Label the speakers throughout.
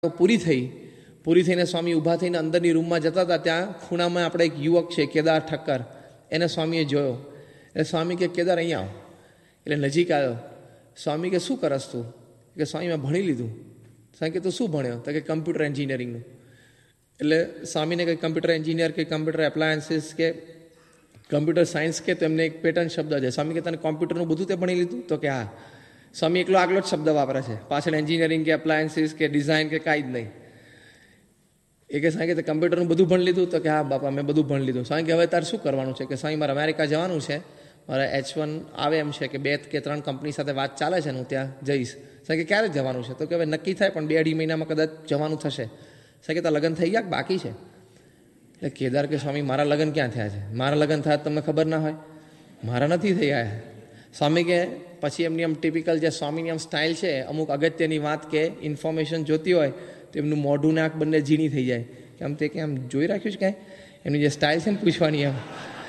Speaker 1: પૂરી થઈને સ્વામી ઊભા થઈને અંદરની રૂમમાં જતા હતા. ત્યાં ખૂણામાં આપણે એક યુવક છે કેદાર ઠક્કર, એને સ્વામીએ જોયો. એટલે સ્વામી કે કેદાર અહીંયા આવો. એટલે નજીક આવ્યો. સ્વામી કે શું કરસ તું? કે સ્વામી મેં ભણી લીધું. સ્વામી કે તું શું ભણ્યો? તો કે કમ્પ્યુટર એન્જિનિયરિંગનું. એટલે સ્વામીને કંઈ કમ્પ્યુટર એન્જિનિયર કે કમ્પ્યુટર એપ્લાયન્સીસ કે કમ્પ્યુટર સાયન્સ કે તો એમને એક પેટર્ન શબ્દ છે. સ્વામી કે તને કોમ્પ્યુટરનું બધું તે ભણી લીધું? તો કે હા. સ્વામી એકલો આગલો જ શબ્દ વાપરે છે, પાછળ એન્જિનિયરિંગ કે એપ્લાયન્સીસ કે ડિઝાઇન કે કાંઈ જ નહીં. એ કે સ્વામી કે કમ્પ્યુટરનું બધું ભણી લીધું? તો કે હા બાપા મેં બધું ભણી લીધું. સ્વામી કે હવે તારે શું કરવાનું છે? કે સ્વામી મારે અમેરિકા જવાનું છે, મારે H1 આવે એમ છે કે 2 કે 3 કંપની સાથે વાત ચાલે છે ને હું ત્યાં જઈશ. સ્વામી કે ક્યારે જવાનું છે? તો કે હવે નક્કી થાય પણ 2-2.5 મહિનામાં કદાચ જવાનું થશે. સ્વામી કે તારા લગ્ન થઈ ગયા બાકી છે? એટલે કેદાર કે સ્વામી મારા લગ્ન ક્યાં થયા છે? મારા લગ્ન થયા તમને ખબર ના હોય? મારા નથી થઈ ગયા. સ્વામી કે પછી એમની આમ ટિપિકલ જે સ્વામીની આમ સ્ટાઇલ છે, અમુક અગત્યની વાત કે ઇન્ફોર્મેશન જોતી હોય તો એમનું મોઢું ને આંખ બંને ઝીણી થઈ જાય કે આમ તે કે આમ જોઈ રાખ્યું છે કાંઈ? એમની જે સ્ટાઇલ છે ને પૂછવાની એમ.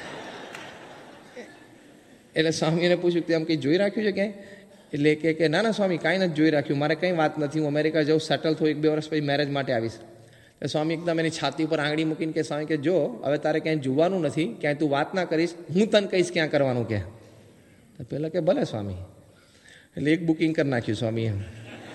Speaker 1: એટલે સ્વામીને પૂછ્યું કે આમ કંઈ જોઈ રાખ્યું છે ક્યાંય? એટલે કે ના સ્વામી કાંઈ નથી જોઈ રાખ્યું, મારે કંઈ વાત નથી, હું અમેરિકા જાઉં, સેટલ થયું, 1-2 વર્ષ પછી મેરેજ માટે આવીશ. એટલે સ્વામી એકદમ એની છાતી ઉપર આંગળી મૂકીને કે સ્વામી કે જો હવે તારે ક્યાંય જોવાનું નથી, ક્યાંય તું વાત ના કરીશ, હું તને કહીશ ક્યાં કરવાનું કે. પહેલાં કે ભલે સ્વામી. એટલે એક બુકિંગ કરી નાખ્યું સ્વામી એમ.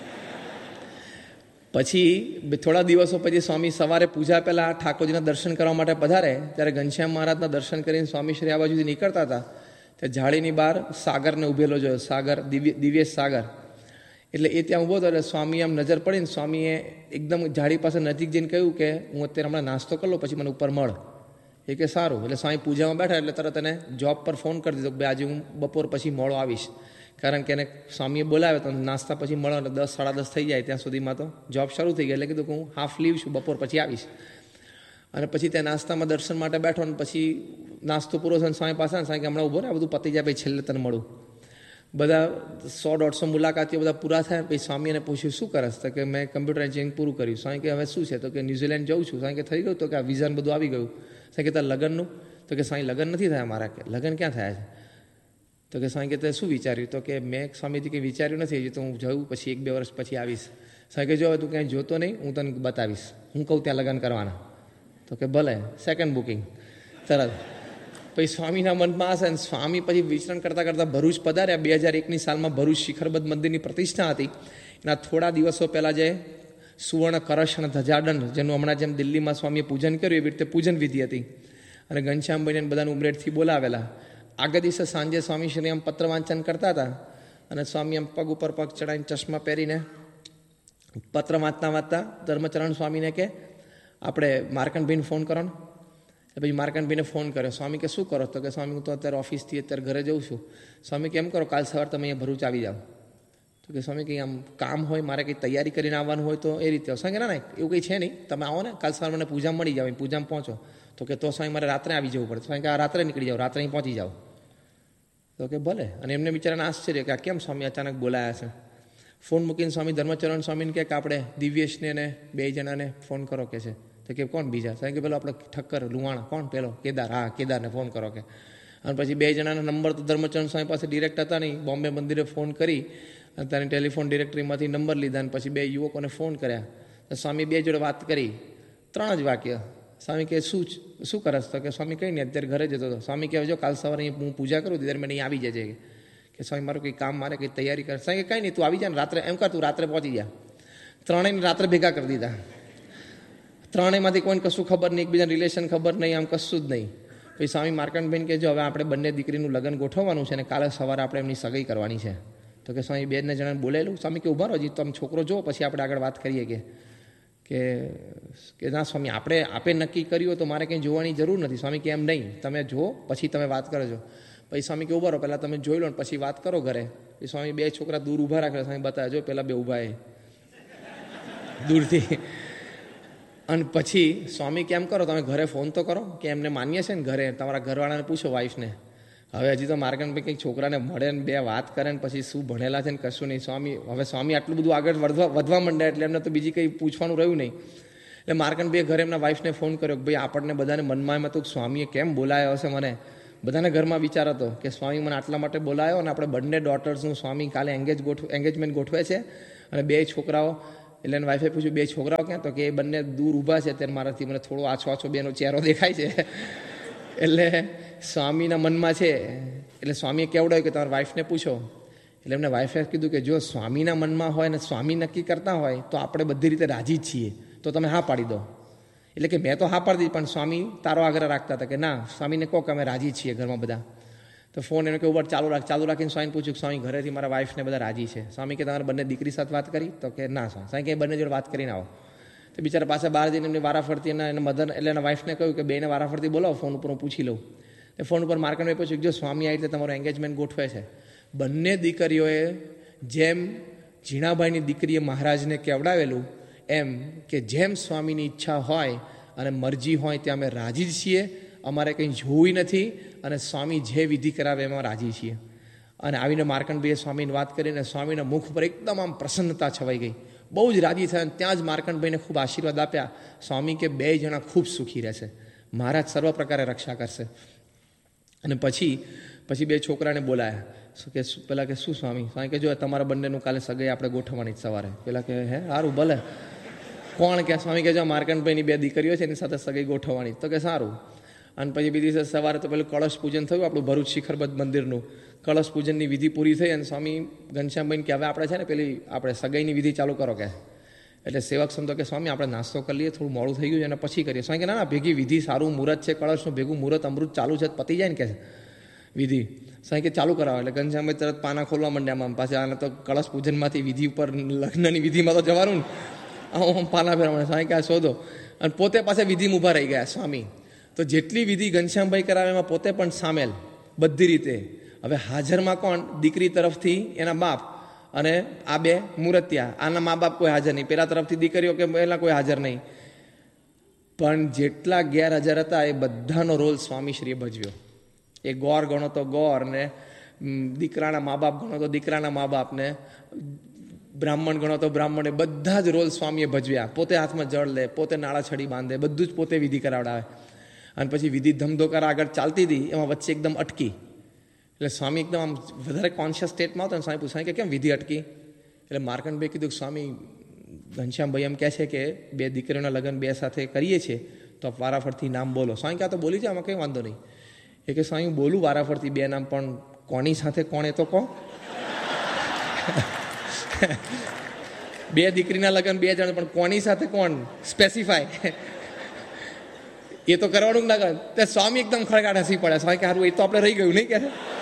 Speaker 1: પછી થોડા દિવસો પછી સ્વામી સવારે પૂજા પહેલાં ઠાકોરજીના દર્શન કરવા માટે પધારે. ત્યારે ઘનશ્યામ મહારાજના દર્શન કરીને સ્વામી શ્રી આ બાજુથી નીકળતા હતા. ત્યાં ઝાડીની બહાર સાગરને ઉભેલો જોયો, સાગર, દિવ્યેશ સાગર. એટલે એ ત્યાં ઊભો હતો. એટલે સ્વામી આમ નજર પડીને સ્વામીએ એકદમ ઝાડી પાસે નજીક જઈને કહ્યું કે હું અત્યારે હમણાં નાસ્તો કરી લઉં પછી મને ઉપર મળ. એ કે સારું. એટલે સ્વામી પૂજામાં બેઠા એટલે તરત એને જોબ પર ફોન કરી દીધો કે આજે હું બપોર પછી મોડો આવીશ. કારણ કે એને સ્વામીએ બોલાવ્યો તો નાસ્તા પછી મળો એટલે 10-10:30 થઈ જાય, ત્યાં સુધીમાં તો જોબ શરૂ થઈ ગઈ. એટલે કીધું કે હું હાફ લીવ છું, બપોર પછી આવીશ. અને પછી ત્યાં નાસ્તામાં દર્શન માટે બેઠો ને પછી નાસ્તો પૂરો થઈને સ્વામી પાસે સ્વામી કે હમણાં ઊભો ને, આ બધું પતી જાય પછી છેલ્લે તને મળું. બધા 100-150 મુલાકાતીઓ બધા પૂરા થયા. પછી સ્વામી એને પૂછ્યું શું કરસ? તો કે મેં કમ્પ્યુટર એન્જિનિયરિંગ પૂરું કર્યું. સ્વામી કે હવે શું છે? તો કે ન્યૂઝીલેન્ડ જઉં છું. સ્વામી કે થઈ ગયું? તો કે આ વિઝન બધું આવી ગયું. સ્વામી કે તાર લગ્નનું? તો કે સ્વામી લગ્ન નથી થયા મારા. કે લગ્ન ક્યાં થયા છે? તો કે સ્વામી કે તે શું વિચાર્યું? તો કે મેં સ્વામીજી કંઈ વિચાર્યું નથી હજી, તો હું જઉં પછી 1-2 વર્ષ પછી આવીશ. સ્વામી કે જો હવે તું ક્યાંય જોતો નહીં, હું તને બતાવીશ, હું કહું ત્યાં લગ્ન કરવાના. તો કે ભલે, સેકન્ડ બુકિંગ તરત. પછી સ્વામીના મનમાં હશે ને સ્વામી પછી વિચરણ કરતાં કરતાં ભરૂચ પધાર્યા. 2001ની સાલમાં ભરૂચ શિખરબદ્ધ મંદિરની પ્રતિષ્ઠા હતી. એના થોડા દિવસો પહેલાં જે સુવર્ણ કળશ અને ધજાદંડ, જેનું હમણાં જેમ દિલ્હીમાં સ્વામીએ પૂજન કર્યું એવી રીતે પૂજન વિધિ હતી. અને ઘનશ્યામભાઈને બધાને ઉમરેઠથી બોલાવેલા. આગળ દિવસે સાંજે સ્વામી શ્રી આમ પત્ર વાંચન કરતા હતા અને સ્વામી આમ પગ ઉપર પગ ચડાવીને ચશ્મા પહેરીને પત્ર વાંચતા ધર્મચરણ સ્વામીને કે આપણે માર્કંડભાઈને ફોન કરો ને. પછી માર્કંડભાઈને ફોન કર્યો. સ્વામી કે શું કરો? તો કે સ્વામી હું તો અત્યારે ઓફિસથી અત્યારે ઘરે જઉં છું. સ્વામી કેમ કરો, કાલ સવારે તમે અહીંયા ભરૂચ આવી જાઓ. તો કે સ્વામી કંઈ આમ કામ હોય, મારે કંઈ તૈયારી કરીને આવવાનું હોય તો એ રીતે. સ્વામી કે ના એવું કંઈ છે નહીં, તમે આવો ને કાલ સવારે મને પૂજામાં મળી જાઓ, પૂજામાં પહોંચો. તો કે તો સ્વામી મારે રાત્રે આવી જવું પડે. સ્વામી કે આ રાત્રે નીકળી જાઓ, રાત્રે અહીં પહોંચી જાઓ. તો કે ભલે. અને એમને બિચારાને આશ્ચર્ય કે આ કેમ સ્વામી અચાનક બોલાયા છે. ફોન મૂકીને સ્વામી ધર્મચરણ સ્વામીને કહે કે આપણે દિવ્યેશને ને 2 જણાને ફોન કરો કે છે. તો કે કોણ બીજા? સ્વામી કે પેલો આપણે ઠક્કર લુવાણા, કોણ પેલો? કેદાર. હા કેદારને ફોન કરો કે. અને પછી 2 જણાના નંબર તો ધર્મચરણ સ્વામી પાસે ડિરેક્ટ હતા નહીં. બોમ્બે મંદિરે ફોન કરી અને ત્યાંની ટેલિફોન ડિરેક્ટરીમાંથી નંબર લીધા અને પછી 2 યુવકોને ફોન કર્યા. તો સ્વામી 2 જોડે વાત કરી, 3 જ વાક્ય. સ્વામી કે શું કરસ? તો કે સ્વામી કંઈ નહીં, અત્યારે ઘરે જતો હતો. સ્વામી કહે જો કાલ સવારે અહીં હું પૂજા કરું ત્યારે મને અહીં આવી જજે. કે સ્વામી મારું કંઈ કામ, મારે કંઈ તૈયારી કરે. સ્વામી કંઈ નહીં, તું આવી જા ને રાત્રે, એમ કર તું રાત્રે પહોંચી જા. 3 રાત્રે ભેગા કરી દીધા. 3માંથી કોઈને કશું ખબર નહીં, એકબીજાને રિલેશન ખબર નહીં, આમ કશું જ નહીં. પછી સ્વામી માર્કંડભાઈને કે જો હવે આપણે બંને દીકરીનું લગ્ન ગોઠવવાનું છે અને કાલે સવારે આપણે એમની સગાઈ કરવાની છે. તો કે સ્વામી 2 જણાને બોલાયેલું. સ્વામી કે ઉભા રહો હજી તમે છોકરો જો પછી આપણે આગળ વાત કરીએ. કે ના સ્વામી આપે નક્કી કર્યું તો મારે કંઈ જોવાની જરૂર નથી. સ્વામી કે એમ નહીં, તમે જો પછી તમે વાત કરજો. પછી સ્વામી કે ઉભા રહો, પહેલાં તમે જોઈ લો ને પછી વાત કરો ઘરે. એ સ્વામી 2 છોકરા દૂર ઊભા રાખે. સ્વામી બતાવે જો પેલા 2 ઊભા એ દૂરથી. અને પછી સ્વામી કેમ કરો, તમે ઘરે ફોન તો કરો કે એમને માન્ય છે ને ઘરે, તમારા ઘરવાળાને પૂછો, વાઈફને. હવે હજી તો માર્કંડભાઈ કંઈક છોકરાને મળે ને 2 વાત કરે ને પછી શું ભણેલા છે ને કશું નહીં. સ્વામી આટલું બધું આગળ વધવા માંડ્યા એટલે એમને તો બીજી કંઈ પૂછવાનું રહ્યું નહીં. એટલે માર્કંડભાઈએ ઘરે એમના વાઈફને ફોન કર્યો કે ભાઈ આપણને બધાને મનમાં એમ હતું કે સ્વામીએ કેમ બોલાયો હશે મને. બધાને ઘરમાં વિચાર હતો કે સ્વામી મને આટલા માટે બોલાયો અને આપણે બંને ડોટર્સનું સ્વામી કાલે એન્ગેજમેન્ટ ગોઠવે છે અને 2 છોકરાઓ એટલે એને વાઈફે પૂછ્યું, 2 છોકરાઓ ક્યાં? તો કે એ બંને દૂર ઊભા છે, ત્યારે મારાથી મને થોડો આછો બેનો ચહેરો દેખાય છે. એટલે સ્વામીના મનમાં છે. એટલે સ્વામીએ કેવડાવ્યું કે તમારા વાઈફને પૂછો. એટલે એમને વાઈફે કીધું કે જો સ્વામીના મનમાં હોય ને સ્વામી નક્કી કરતા હોય તો આપણે બધી રીતે રાજી જ છીએ, તો તમે હા પાડી દો. એટલે કે મેં તો હા પાડી દીધી, પણ સ્વામી તારો આગ્રહ રાખતા હતા કે ના, સ્વામીને કહો કે અમે રાજી છીએ ઘરમાં બધા. તો ફોન એને કે ઉપર ચાલુ રાખીને સ્વામીને પૂછ્યું કે સ્વામી ઘરેથી મારા વાઈફને બધા રાજી છે. સ્વામી કે તમારા બંને દીકરી સાથે વાત કરી? તો કે ના સ્વામી કે બંને જોડે વાત કરીને આવો. તો બિચારા પાછા બહાર જઈને એમની વારાફરતી એના મધર એટલે એના વાઈફને કહ્યું કે બેને વારાફરતી બોલાવો, ફોન ઉપર હું પૂછી લઉં. એ ફોન ઉપર માર્કંડભાઈ પૂછ્યું જો સ્વામી આ રીતે તમારું એંગેજમેન્ટ ગોઠવે છે. બંને દીકરીઓએ જેમ ઝીણાભાઈની દીકરીએ મહારાજને કેવડાવેલું એમ કે જેમ સ્વામીની ઈચ્છા હોય અને મરજી હોય ત્યાં અમે રાજી જ છીએ, અમારે કંઈ જોવું નથી, અને સ્વામી જે વિધિ કરાવે એમાં રાજી છીએ. અને આવીને માર્કંડભાઈએ સ્વામીને વાત કરીને સ્વામીના મુખ પર એકદમ આમ પ્રસન્નતા છવાઈ ગઈ, બહુ જ રાજી થયા. અને ત્યાં જ માર્કંડભાઈને ખૂબ આશીર્વાદ આપ્યા. સ્વામી કે 2 જણા ખૂબ સુખી રહેશે, મહારાજ સર્વ પ્રકારે રક્ષા કરશે. અને પછી 2 છોકરાને બોલાયા. શું કે પેલા કે શું સ્વામી? સ્વામી કે જો તમારા બંનેનું કાલે સગાઈ આપણે ગોઠવવાની જ સવારે. પેલા કે હે સારું ભલે. કોણ કે? સ્વામી કે જો માર્કંડભાઈની 2 દીકરીઓ છે એની સાથે સગાઈ ગોઠવવાની. તો કે સારું. અને પછી બીજી દિવસે સવારે તો પેલું કળશ પૂજન થયું આપણું ભરૂચ શિખરબદ્ધ મંદિરનું. કળશ પૂજનની વિધિ પૂરી થઈ અને સ્વામી ઘનશ્યામભાઈને કે હવે આપણે છે ને પેલી આપણે સગાઈની વિધિ ચાલુ કરો કે. એટલે સેવક સંતો કે સ્વામી આપણે નાસ્તો કરી લઈએ, થોડું મોડું થઈ ગયું અને પછી કરીએ. સ્વામી કે ના ભેગી વિધિ, સારું મુહૂર્ત છે, કળશનું ભેગું મુહૂર્ત અમૃત ચાલુ છે, પતી જાય ને કે વિધિ. સ્વામી કે ચાલુ કરાવો. એટલે ઘનશ્યામભાઈ તરત પાના ખોલવા માંડ્યા. પાછા આને તો કળશ પૂજનમાંથી વિધિ ઉપર લગ્નની વિધિમાં તો જવાનું ને, પાના ફેરવા. સ્વામી કે આ શોધો. અને પોતે પાસે વિધિમાં ઊભા રહી ગયા સ્વામી. તો જેટલી વિધિ ઘનશ્યામભાઈ કરાવે એમાં પોતે પણ સામેલ બધી રીતે. હવે હાજરમાં કોણ? દીકરી તરફથી એના બાપ અને આ 2 મૂર્તિયા. આના મા બાપ કોઈ હાજર નહીં, પેલા તરફથી દીકરીઓ કે પહેલા કોઈ હાજર નહીં. પણ જેટલા ગેરહાજર હતા એ બધાનો રોલ સ્વામીશ્રીએ ભજવ્યો. એ ગોર ગણો તો ગોર ને, દીકરાના મા બાપ ગણો તો દીકરાના મા બાપ ને, બ્રાહ્મણ ગણો તો બ્રાહ્મણે, બધા જ રોલ સ્વામીએ ભજવ્યા. પોતે હાથમાં જળ લે, પોતે નાળા છડી બાંધે, બધું જ પોતે વિધિ કરાવડાવે. અને પછી વિધિ ધમધોકાર આગળ ચાલતી હતી, એમાં વચ્ચે એકદમ અટકી. એટલે સ્વામી એકદમ આમ વધારે કોન્શિયસ સ્ટેટમાં આવતા. સ્વામી પૂછાય કે કેમ વિધિ અટકી? એટલે માર્કંડભાઈ કીધું કે સ્વામી ઘનશ્યામભાઈ એમ કહે છે કે 2 દીકરીઓના લગ્ન 2 સાથે કરીએ છીએ તો વારાફરતી નામ બોલો. સ્વામી ક્યાં તો બોલી જાય, આમાં કંઈ વાંધો નહીં. એ કે સ્વામી બોલું વારાફરતી 2 નામ, પણ કોની સાથે કોણ એ તો કહો. 2 દીકરીના લગ્ન 2 જણ, પણ કોની સાથે કોણ સ્પેસિફાય એ તો કરવાનું ના કરે. તે સ્વામી એકદમ ખળગાટ હસી પડે. સ્વામી કે સારું એ તો આપણે રહી ગયું નહીં કે.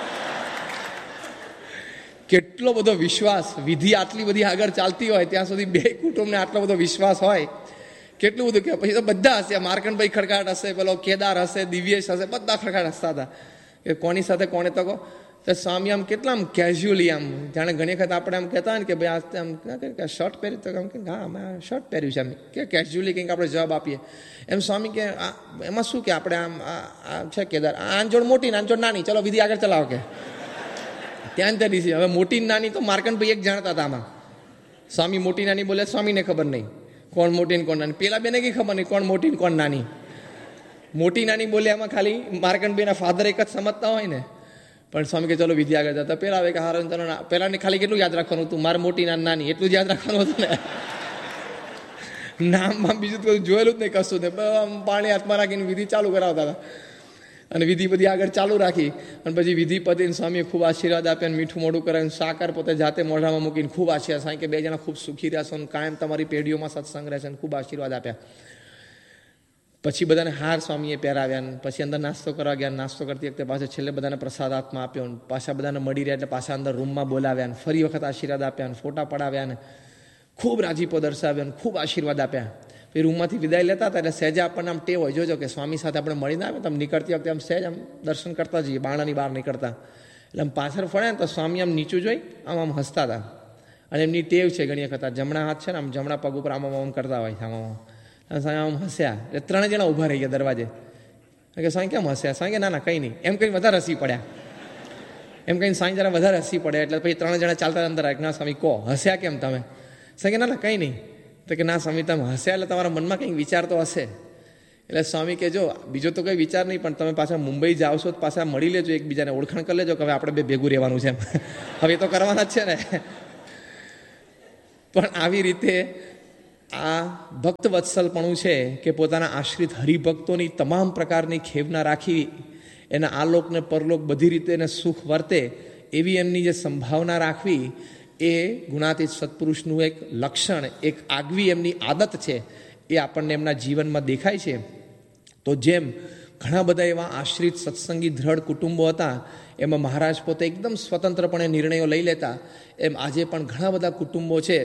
Speaker 1: કેટલો બધો વિશ્વાસ, વિધિ આટલી બધી આગળ ચાલતી હોય ત્યાં સુધી 2 કુટુંબને આટલો બધો વિશ્વાસ હોય, કેટલું બધું કે પછી તો બધા હશે. માર્કંડભાઈ ખડખાટ હશે, પેલો કેદાર હશે, દિવ્યેશ હશે, બધા ખડખાટ હસતા હતા કે કોની સાથે કોને તો કહો. તો સ્વામી આમ કેટલા આમ કેઝ્યુઅલી આમ જાણે ઘણી વખત આપણે આમ કહેતા હોય ને કે ભાઈ આમ શર્ટ પહેર્યું, તો આમ કે હા અમે શર્ટ પહેર્યું છે, એમ કે કેઝ્યુઅલી કંઈક આપણે જવાબ આપીએ. એમ સ્વામી કે એમાં શું કે આપણે આમ આ છે કેદાર, આંજોડ મોટી ને આંજોડ નાની, ચલો વિધિ આગળ ચલાવો કે. ત્યાં જ છે. હવે મોટી નાની તો માર્કંડભાઈ એક જાણતા હતા આમાં. સ્વામી મોટી નાની બોલે, સ્વામીને ખબર નહીં કોણ મોટી ને કોણ નાની. પેલા બેને કઈ ખબર નહીં કોણ મોટી ને કોણ નાની. મોટી નાની બોલે એમાં ખાલી માર્કંડભાઈના ફાધર એક જ સમજતા હોય ને. પણ સ્વામી કે ચલો વિધિ આગળ જતા પેલા આવે કે હારો ચલો પેલાને ખાલી કેટલું યાદ રાખવાનું હતું, મારે મોટી નાની એટલું જ યાદ રાખવાનું હતું ને. નામ બીજું તો જોયેલું જ નહીં કશું ને. પાણી હાથમાં રાખીને વિધિ ચાલુ કરાવતા હતા. અને વિધિ બધી આગળ ચાલુ રાખી અને પછી વિધિ પતિને સ્વામીએ ખૂબ આશીર્વાદ આપ્યા. મીઠું મોઢું કરે, સાકર પોતે જાતે મોઢામાં મૂકીને ખૂબ આશીર્વાદ. સ્વામી કે 2 જણા ખૂબ સુખી રહ્યા છો, કાયમ તમારી પેઢીઓમાં સત્સંગ રહેશે, ખૂબ આશીર્વાદ આપ્યા. પછી બધાને હાર સ્વામીએ પહેરાવ્યા. પછી અંદર નાસ્તો કરવા ગયા. નાસ્તો કરતી વખતે પાછો છેલ્લે બધાને પ્રસાદ હાથમાં આપ્યો. પાછા બધાને મળી રહ્યા એટલે પાછા અંદર રૂમમાં બોલાવ્યા. ફરી વખત આશીર્વાદ આપ્યા, ફોટા પડાવ્યા, ને ખૂબ રાજીપો દર્શાવ્યો, ખૂબ આશીર્વાદ આપ્યા. એ રૂમમાંથી વિદાય લેતા હતા એટલે સહેજે આપણને આમ ટેવ હોય, જોજો કે સ્વામી સાથે આપણે મળીને આવે તો આમ નીકળતી વખતે આમ સહેજ આમ દર્શન કરતા જઈએ, બાણાની બહાર નીકળતા. એટલે આમ પાછળ ફળે ને તો સ્વામી આમ નીચું જોઈ આમ હસતા હતા. અને એમની ટેવ છે ઘણી વખત જમણા હાથ છે ને આમ જમણા પગ ઉપર આમ કરતા હોય છે, આમ હસ્યા. એટલે 3 જણા ઊભા રહી ગયા દરવાજે. કે સ્વામી કેમ હસ્યા? સ્વામી કે ના કંઈ નહીં. એમ કંઈ વધારે હસી પડ્યા. એમ કહીને સ્વામી જરા વધારે હસી પડ્યા. એટલે પછી 3 જણા ચાલતા અંદર આવ્યા. ના સ્વામી કહો હસ્યા કેમ તમે? સ્વામી કે ના કંઈ નહીં. તો કે ના સ્વામી તમે હસ્યા એટલે તમારા મનમાં કંઈક વિચાર તો હશે. એટલે સ્વામી કે જો બીજો તો કંઈ વિચાર નહીં, પણ તમે પાછા મુંબઈ જાઓ છો તો પાછા મળી લેજો, એકબીજાને ઓળખાણ કરી લેજો કે હવે આપણે 2 ભેગું રહેવાનું છે. હવે તો કરવાના જ છે ને. પણ આવી રીતે આ ભક્ત વત્સલપણું છે કે પોતાના આશ્રિત હરિભક્તોની તમામ પ્રકારની ખેવના રાખી એના આલોક ને પરલોક બધી રીતે એને સુખ વર્તે એવી એમની જે સંભાવના રાખવી, એ ગુણાતીત સત્પુરુષનું એક લક્ષણ, એક આગવી એમની આદત છે. એ આપણને એમના જીવનમાં દેખાય છે. તો જેમ ઘણા બધા એવા આશ્રિત સત્સંગી દ્રઢ કુટુંબો હતા, એમાં મહારાજ પોતે એકદમ સ્વતંત્રપણે નિર્ણયો લઈ લેતા, એમ આજે પણ ઘણા બધા કુટુંબો છે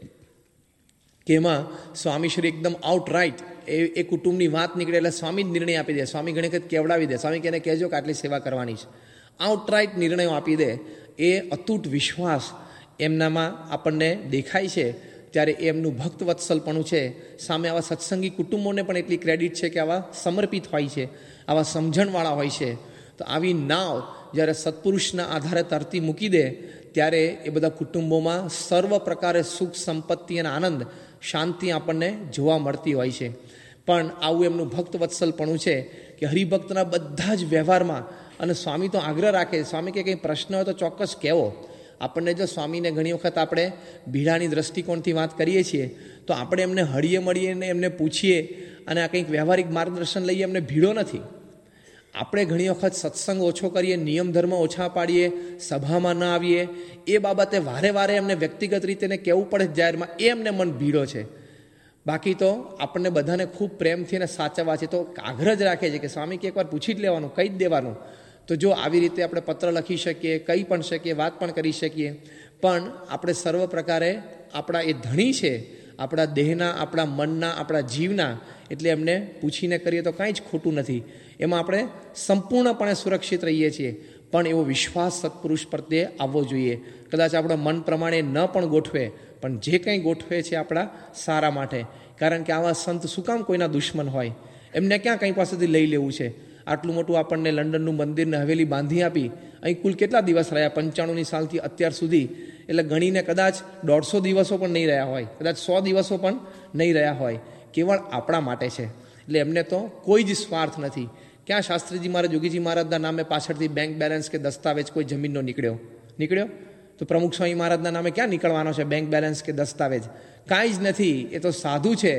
Speaker 1: કે એમાં સ્વામીશ્રી એકદમ આઉટરાઇટ એ કુટુંબની વાત નીકળે એટલે સ્વામી જ નિર્ણય આપી દે. સ્વામી ઘણી વખત કેવડાવી દે, સ્વામી કે કહેજો કે આટલી સેવા કરવાની છે. આઉટરાઇટ નિર્ણયો આપી દે. એ અતૂટ વિશ્વાસ એમનામાં આપણને દેખાય છે. ત્યારે એમનું ભક્ત વત્સલપણું છે. સામે આવા સત્સંગી કુટુંબોને પણ એટલી ક્રેડિટ છે કે આવા સમર્પિત હોય છે, આવા સમજણવાળા હોય છે. તો આવી નાવ જ્યારે સત્પુરુષના આધારે તરતી મૂકી દે, ત્યારે એ બધા કુટુંબોમાં સર્વ પ્રકારે સુખ, સંપત્તિ અને આનંદ, શાંતિ આપણને જોવા મળતી હોય છે. પણ આવું એમનું ભક્ત વત્સલપણું છે કે હરિભક્તના બધા જ વ્યવહારમાં, અને સ્વામી તો આગ્રહ રાખે, સ્વામી કે કંઈ પ્રશ્ન હોય તો ચોક્કસ કહેવો. આપણને જો સ્વામીને ઘણી વખત આપણે ભીડાની દ્રષ્ટિકોણથી વાત કરીએ છીએ, તો આપણે એમને હળીએ મળીને એમને પૂછીએ અને આ કંઈક વ્યવહારિક માર્ગદર્શન લઈએ, એમને ભીડો નથી. આપણે ઘણી વખત સત્સંગ ઓછો કરીએ, નિયમ ધર્મ ઓછા પાડીએ, સભામાં ન આવીએ, એ બાબતે વારે વારે એમને વ્યક્તિગત રીતે કહેવું પડે જાહેરમાં, એ એમને મન ભીડો છે. બાકી તો આપણને બધાને ખૂબ પ્રેમથી અને સાચવવા છે. તો આગ્રહ જ રાખે છે કે સ્વામી કે એકવાર પૂછી જ લેવાનું, કહી જ દેવાનું. તો જો આવી રીતે આપણે પત્ર લખી શકીએ, કહી પણ શકીએ, વાત પણ કરી શકીએ, પણ આપણે સર્વ પ્રકારે આપણા એ ધણી છે, આપણા દેહના, આપણા મનના, આપણા જીવના, એટલે એમને પૂછીને કરીએ તો કાંઈ જ ખોટું નથી. એમાં આપણે સંપૂર્ણપણે સુરક્ષિત રહીએ છીએ. પણ એવો વિશ્વાસ સત્પુરુષ પ્રત્યે આવવો જોઈએ. કદાચ આપણા મન પ્રમાણે ન પણ ગોઠવે, પણ જે કંઈ ગોઠવે છે આપણા સારા માટે. કારણ કે આવા સંત શું કામ કોઈના દુશ્મન હોય? એમને ક્યાં કંઈ પાસેથી લઈ લેવું છે? આટલું મોટું આપણને લંડનનું મંદિરને હવેલી બાંધી આપી, અહીં કુલ કેટલા દિવસ રહ્યા? 95ની સાલથી અત્યાર સુધી. એટલે ગણીને કદાચ 150 દિવસો પણ નહીં રહ્યા હોય, કદાચ 100 દિવસો પણ નહીં રહ્યા હોય. કેવળ આપણા માટે છે. એટલે એમને તો કોઈ જ સ્વાર્થ નથી. ક્યાં શાસ્ત્રીજી મહારાજ, યોગીજી મહારાજના નામે પાછળથી બેંક બેલેન્સ કે દસ્તાવેજ કોઈ જમીનનો નીકળ્યો? તો પ્રમુખ સ્વામી મહારાજના નામે ક્યાં નીકળવાનો છે બેંક બેલેન્સ કે દસ્તાવેજ? કાંઈ જ નથી. એ તો સાધુ છે,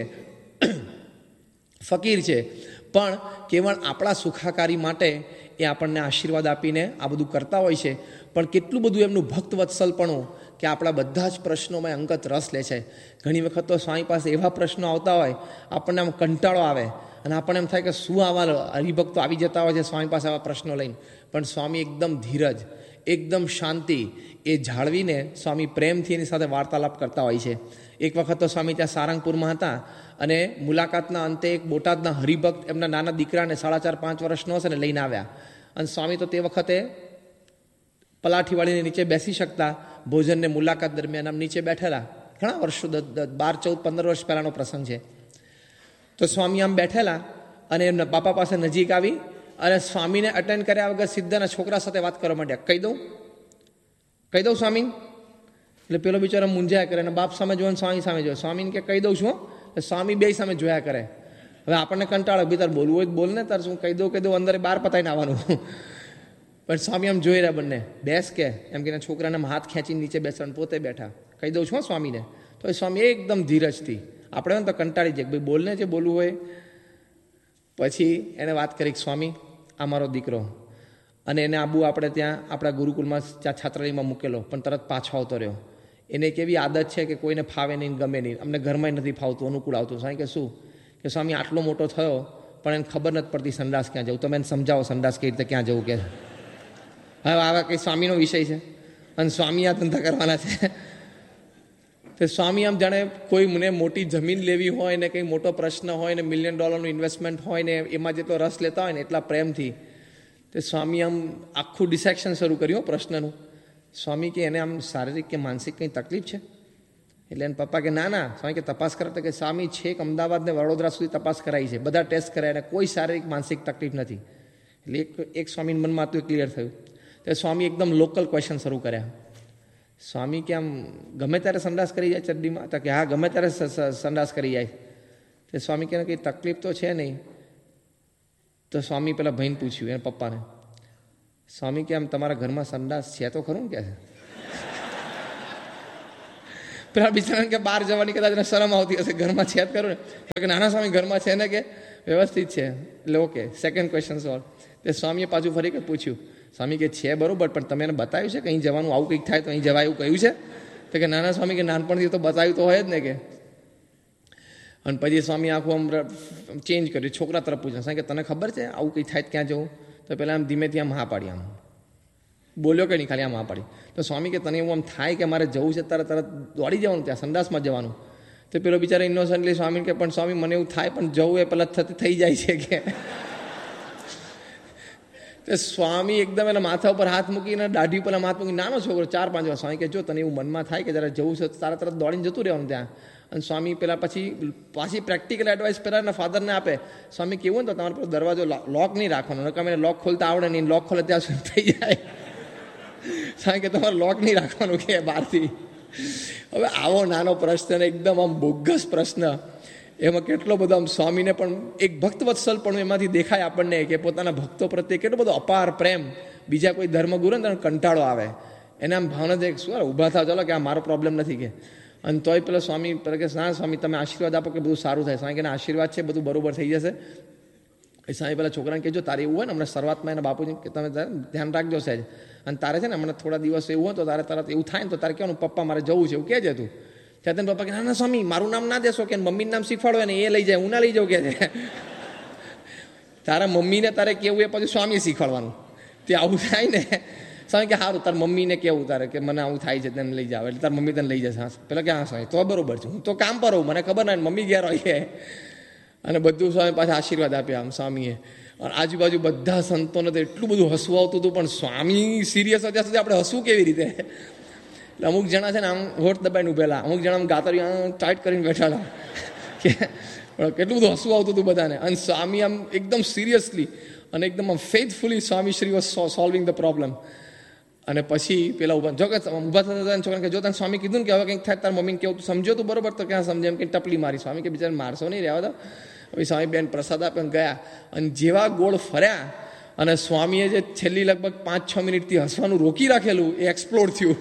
Speaker 1: ફકીર છે, પણ કેવળ આપણા સુખાકારી માટે એ આપણને આશીર્વાદ આપીને આ બધું કરતા હોય છે. પણ કેટલું બધું એમનું ભક્ત વત્સલપણું કે આપણા બધા જ પ્રશ્નોમાં અંગત રસ લે છે. ઘણી વખત તો સ્વામી પાસે એવા પ્રશ્નો આવતા હોય, આપણને આમ કંટાળો આવે અને આપણને એમ થાય કે શું આવા હરિભક્તો આવી જતા હોય છે સ્વામી પાસે આવા પ્રશ્નો લઈને. પણ સ્વામી એકદમ ધીરજ, એકદમ શાંતિ એ જાળવીને સ્વામી પ્રેમથી એની સાથે વાર્તાલાપ કરતા હોય છે. એક વખત તો સ્વામી ત્યાં સારંગપુરમાં હતા અને મુલાકાતના અંતે એક બોટાદના હરિભક્ત એમના નાના દીકરાને 4.5-5 વર્ષનો હશે ને લઈને આવ્યા. અને સ્વામી તો તે વખતે પલાઠીવાળીને નીચે બેસી શકતા, ભોજનને મુલાકાત દરમિયાન આમ નીચે બેઠેલા. ઘણા વર્ષો, 12-14-15 વર્ષ પહેલાનો પ્રસંગ છે. તો સ્વામી આમ બેઠેલા અને એમના બાપા પાસે નજીક આવી અને સ્વામીને અટેન્ડ કર્યા વગર સીધાના છોકરા સાથે વાત કરવા માંડ્યા. કહી દઉં સ્વામી? એટલે પેલો બિચારો મૂંઝાયા કરે અને બાપ સામે જોવે, સ્વામી સામે જોવે. સ્વામીને કે કહી દઉં છું. સ્વામી બે સામે જોયા કરે. હવે આપણને કંટાળો, ભી તાર બોલવું હોય તો બોલ ને, તાર શું કહી દઉં અંદર બહાર પતાવીને આવવાનું. પણ સ્વામી આમ જોઈ રહ્યા બંને. બેસ કે એમ કે છોકરાને હાથ ખેંચીને નીચે બેસવાનું, પોતે બેઠા. કહી દઉં છું સ્વામીને. તો એ સ્વામી એકદમ ધીરજથી, આપણે તો કંટાળી જાય, ભાઈ બોલને જે બોલવું હોય. પછી એને વાત કરી, સ્વામી આ મારો દીકરો, અને એને આબુ આપણે ત્યાં આપણા ગુરુકુલમાં ત્યાં છાત્રાલયમાં મૂકેલો, પણ તરત પાછો આવતો રહ્યો. એને એક એવી આદત છે કે કોઈને ફાવે નહીં, ગમે નહીં. અમને ઘરમાં નથી ફાવતું, અનુકૂળ આવતું. સ્વામી કે શું? કે સ્વામી આટલો મોટો થયો પણ એને ખબર નથી પડતી સંડાસ ક્યાં જવું. તમે એને સમજાવો સંડાસ કઈ રીતે ક્યાં જવું કે. હવે આવા કંઈ સ્વામીનો વિષય છે અને સ્વામી આ ધંધા કરવાના છે. તો સ્વામી આમ જાણે કોઈ મને મોટી જમીન લેવી હોય ને કંઈ મોટો પ્રશ્ન હોય ને $1 મિલિયન ઇન્વેસ્ટમેન્ટ હોય ને એમાં જેટલો રસ લેતા હોય ને એટલા પ્રેમથી તે સ્વામી આમ આખું ડિસેક્શન શરૂ કર્યું પ્રશ્નનું. સ્વામી કે એને આમ શારીરિક કે માનસિક કંઈ તકલીફ છે? એટલે એને પપ્પા કે ના. સ્વામી કે તપાસ કરાવતા? કે સ્વામી છેક અમદાવાદ ને વડોદરા સુધી તપાસ કરાવી છે, બધા ટેસ્ટ કરાયા અને કોઈ શારીરિક માનસિક તકલીફ નથી. એટલે એક સ્વામી મનમાં હતું, ક્લિયર થયું. તો સ્વામી એકદમ લોકલ ક્વેશ્ચન શરૂ કર્યા. સ્વામી કે આમ ગમે ત્યારે સંડાસ કરી જાય ચડ્ડીમાં? તો કે હા, ગમે ત્યારે સંડાસ કરી જાય. તો સ્વામી કે કંઈ તકલીફ તો છે નહીં. તો સ્વામી પેલા ભાઈને પૂછ્યું, એના પપ્પાને. સ્વામી કે આમ તમારા ઘરમાં સંડાસ છે તો ખરું કે? પેલા બિચારા કે બહાર જવાની કદાચ શરમ આવતી હશે, ઘરમાં છે જ કરું ને, કે નાના સ્વામી ઘરમાં છે ને, કે વ્યવસ્થિત છે. એટલે ઓકે, સેકન્ડ ક્વેશ્ચન સોલ્વ. તે સ્વામીએ પાછું ફરી પૂછ્યું, સ્વામી કે છે બરોબર, પણ તમે એને બતાવ્યું છે કે અહીં જવાનું, આવું કંઈક થાય તો અહીં જવાય એવું કહ્યું છે? તો કે નાના સ્વામી કે નાનપણથી તો બતાવ્યું તો હોય જ ને કે. અને પછી સ્વામી આખું આમ ચેન્જ કર્યું, છોકરા તરફ પૂછ્યું, સ્વામી કે તને ખબર છે આવું કંઈ થાય ક્યાં જવું? તો પહેલાં આમ ધીમેથી આમ હા પાડી, આમ બોલ્યો કે નહીં, ખાલી આમ હા પાડી. તો સ્વામી કે તને એવું આમ થાય કે મારે જવું છે તારે તરત દોડી જવાનું, ત્યાં સંડાસમાં જવાનું? તો પેલો બિચારા ઇનોસન્ટલી સ્વામી કે પણ સ્વામી મને એવું થાય, પણ જવું એ પહેલાં થઈ જાય છે કે. તો સ્વામી એકદમ એના માથા ઉપર હાથ મૂકીને દાઢી ઉપર હાથ મૂકી, નાનો છોકરો 4-5 વર્ષ. સ્વામી કે જો તને એવું મનમાં થાય કે જરા જવું છે તારા તરત દોડીને જતું રહેવાનું ત્યાં. અને સ્વામી પેલા પાછી પ્રેક્ટિકલ એડવાઇસ પેલા એના ફાધરને આપે. સ્વામી કેવું ને તો તમારે પેલો દરવાજો લોક નહીં રાખવાનો, નકામ એને લોક ખોલતા આવડે નહીં, લોક ખોલે ત્યાં સુધી થઈ જાય. સ્વામી કે તમારે લોક નહીં રાખવાનું કે બહારથી. હવે આવો નાનો પ્રશ્ન, એકદમ આમ બોગસ પ્રશ્ન, એમાં કેટલો બધો આમ સ્વામીને પણ એક ભક્તવત્સલ પણ એમાંથી દેખાય આપણને, કે પોતાના ભક્તો પ્રત્યે કેટલો બધો અપાર પ્રેમ. બીજા કોઈ ધર્મગુરુ ને કંટાળો આવે, એને આમ ભાવના દે શું ઊભા થાવ, ચાલો કે આ મારો પ્રોબ્લેમ નથી કે. અને તોય પેલો સ્વામી કે ના સ્વામી તમે આશીર્વાદ આપો કે બધું સારું થાય. સ્વામી કે આશીર્વાદ છે, બધું બરોબર થઈ જશે. એ સ્વામી પેલા છોકરાને કહેજો તારે એવું હોય ને, હમણાં શરૂઆતમાં એના બાપુજી કે તમે ધ્યાન રાખજો સહેજ, અને તારે છે ને હમણાં થોડા દિવસ એવું હોય તો તારે તરત એવું થાય ને તો તારે કહેવાનું પપ્પા મારે જવું છે એવું કહેજે તું. ત્યાં તેને પપ્પા કે ના સ્વામી મારું નામ ના દેશો કે મમ્મીનું નામ શીખવાડો ને, એ લઈ જાય, હું ના લઈ જાઉં કે છે. તારા મમ્મીને તારે કેવું એ પછી સ્વામી શીખવાડવાનું. તે આવું થાય ને, સ્વામી કે સારું તાર મમ્મીને કેવું તારે કે મને આવું થાય છે તેને લઈ જાવ, એટલે તાર મમ્મી તને લઈ જશે. હા પેલા કે હા સ્વામી તો બરોબર છે, હું તો કામ પર હોઉં, મને ખબર ના મમ્મી ઘેર હોય. અને બધું સ્વામી પાછા આશીર્વાદ આપ્યા આમ સ્વામીએ. અને આજુબાજુ બધા સંતોને તો એટલું બધું હસવું આવતું હતું, પણ સ્વામી સિરિયસ હતા સુધી આપણે હસવું કેવી રીતે? એટલે અમુક જણા છે ને આમ હોઠ દબાઈને ઉભેલા, અમુક જણા આમ ગાતરી ટાઈટ કરીને બેઠેલા, કે કેટલું બધું હસવું આવતું હતું બધાને. અને સ્વામી આમ એકદમ સિરિયસલી અને એકદમ આમ faithfully Swami Shri was solving the problem. અને પછી પેલા ઉભા જો કે ઊભા થતા છોકરાને કે જો તને સ્વામી કીધું ને કે હવે કંઈક થાય તાર મમ્મીને કેવું તું સમજો તું બરોબર? તો ક્યાં સમજે, એમ કે ટપલી મારી. સ્વામી કે બિચારા મારશો નહીં, રહેવા દો. પછી સ્વામી બેન પ્રસાદ આપ્યો ગયા, અને જેવા ગોળ ફર્યા અને સ્વામીએ જે છેલ્લી લગભગ 5-6 મિનિટથી હસવાનું રોકી રાખેલું એ એક્સપ્લોડ થયું.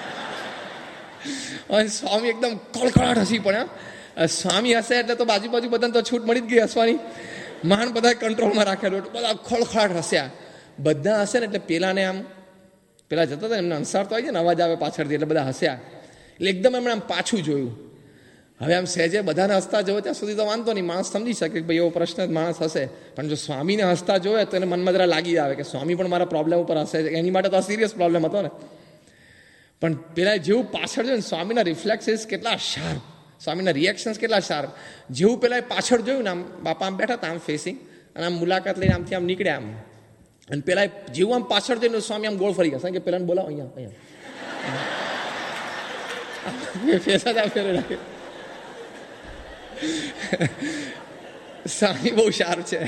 Speaker 1: અને સ્વામી એકદમ કળકળાટ હસી પડ્યા. સ્વામી હસે એટલે તો બાજુ બધાને તો છૂટ મળી જ ગઈ હસવાની, માંડ બધા કંટ્રોલમાં રાખેલું, એટલે બધા ખળખળાટ હસ્યા. બધા હસે ને એટલે પેલા જતા હતા એમને અંસાર તો આવી જાય ને, અવાજ આવે પાછળથી, એટલે બધા હસ્યા. એટલે એકદમ એમણે આમ પાછું જોયું. હવે આમ સહેજે બધાને હસતા જોવે ત્યાં સુધી તો વાંધો નહીં, માણસ સમજી શકે કે ભાઈ એવો પ્રશ્ન માણસ હશે. પણ જો સ્વામીને હસતા જોવે તો એને મનમાં જરા લાગી આવે કે સ્વામી પણ મારા પ્રોબ્લેમ ઉપર હસે છે. એની માટે તો આ સિરિયસ પ્રોબ્લેમ હતો ને. પણ પેલા જેવું પાછળ જોયું ને, સ્વામીના રિફ્લેક્સિસ કેટલા શાર્પ, સ્વામીના રિએક્શન્સ કેટલા શાર્પ. જેવું પેલા પાછળ જોયું ને, આમ બાપા આમ બેઠા હતા આમ ફેસિંગ, અને આમ મુલાકાત લઈને આમથી આમ નીકળ્યા આમ. અને પેલા જેવું આમ પાછળ જોઈને સ્વામી આમ ગોળ ફરી ગયા. કે પેલા બોલાવો અહીંયા ફેસ જ આ ફેરે રાખે. સ્વામી બહુ શાર્પ છે,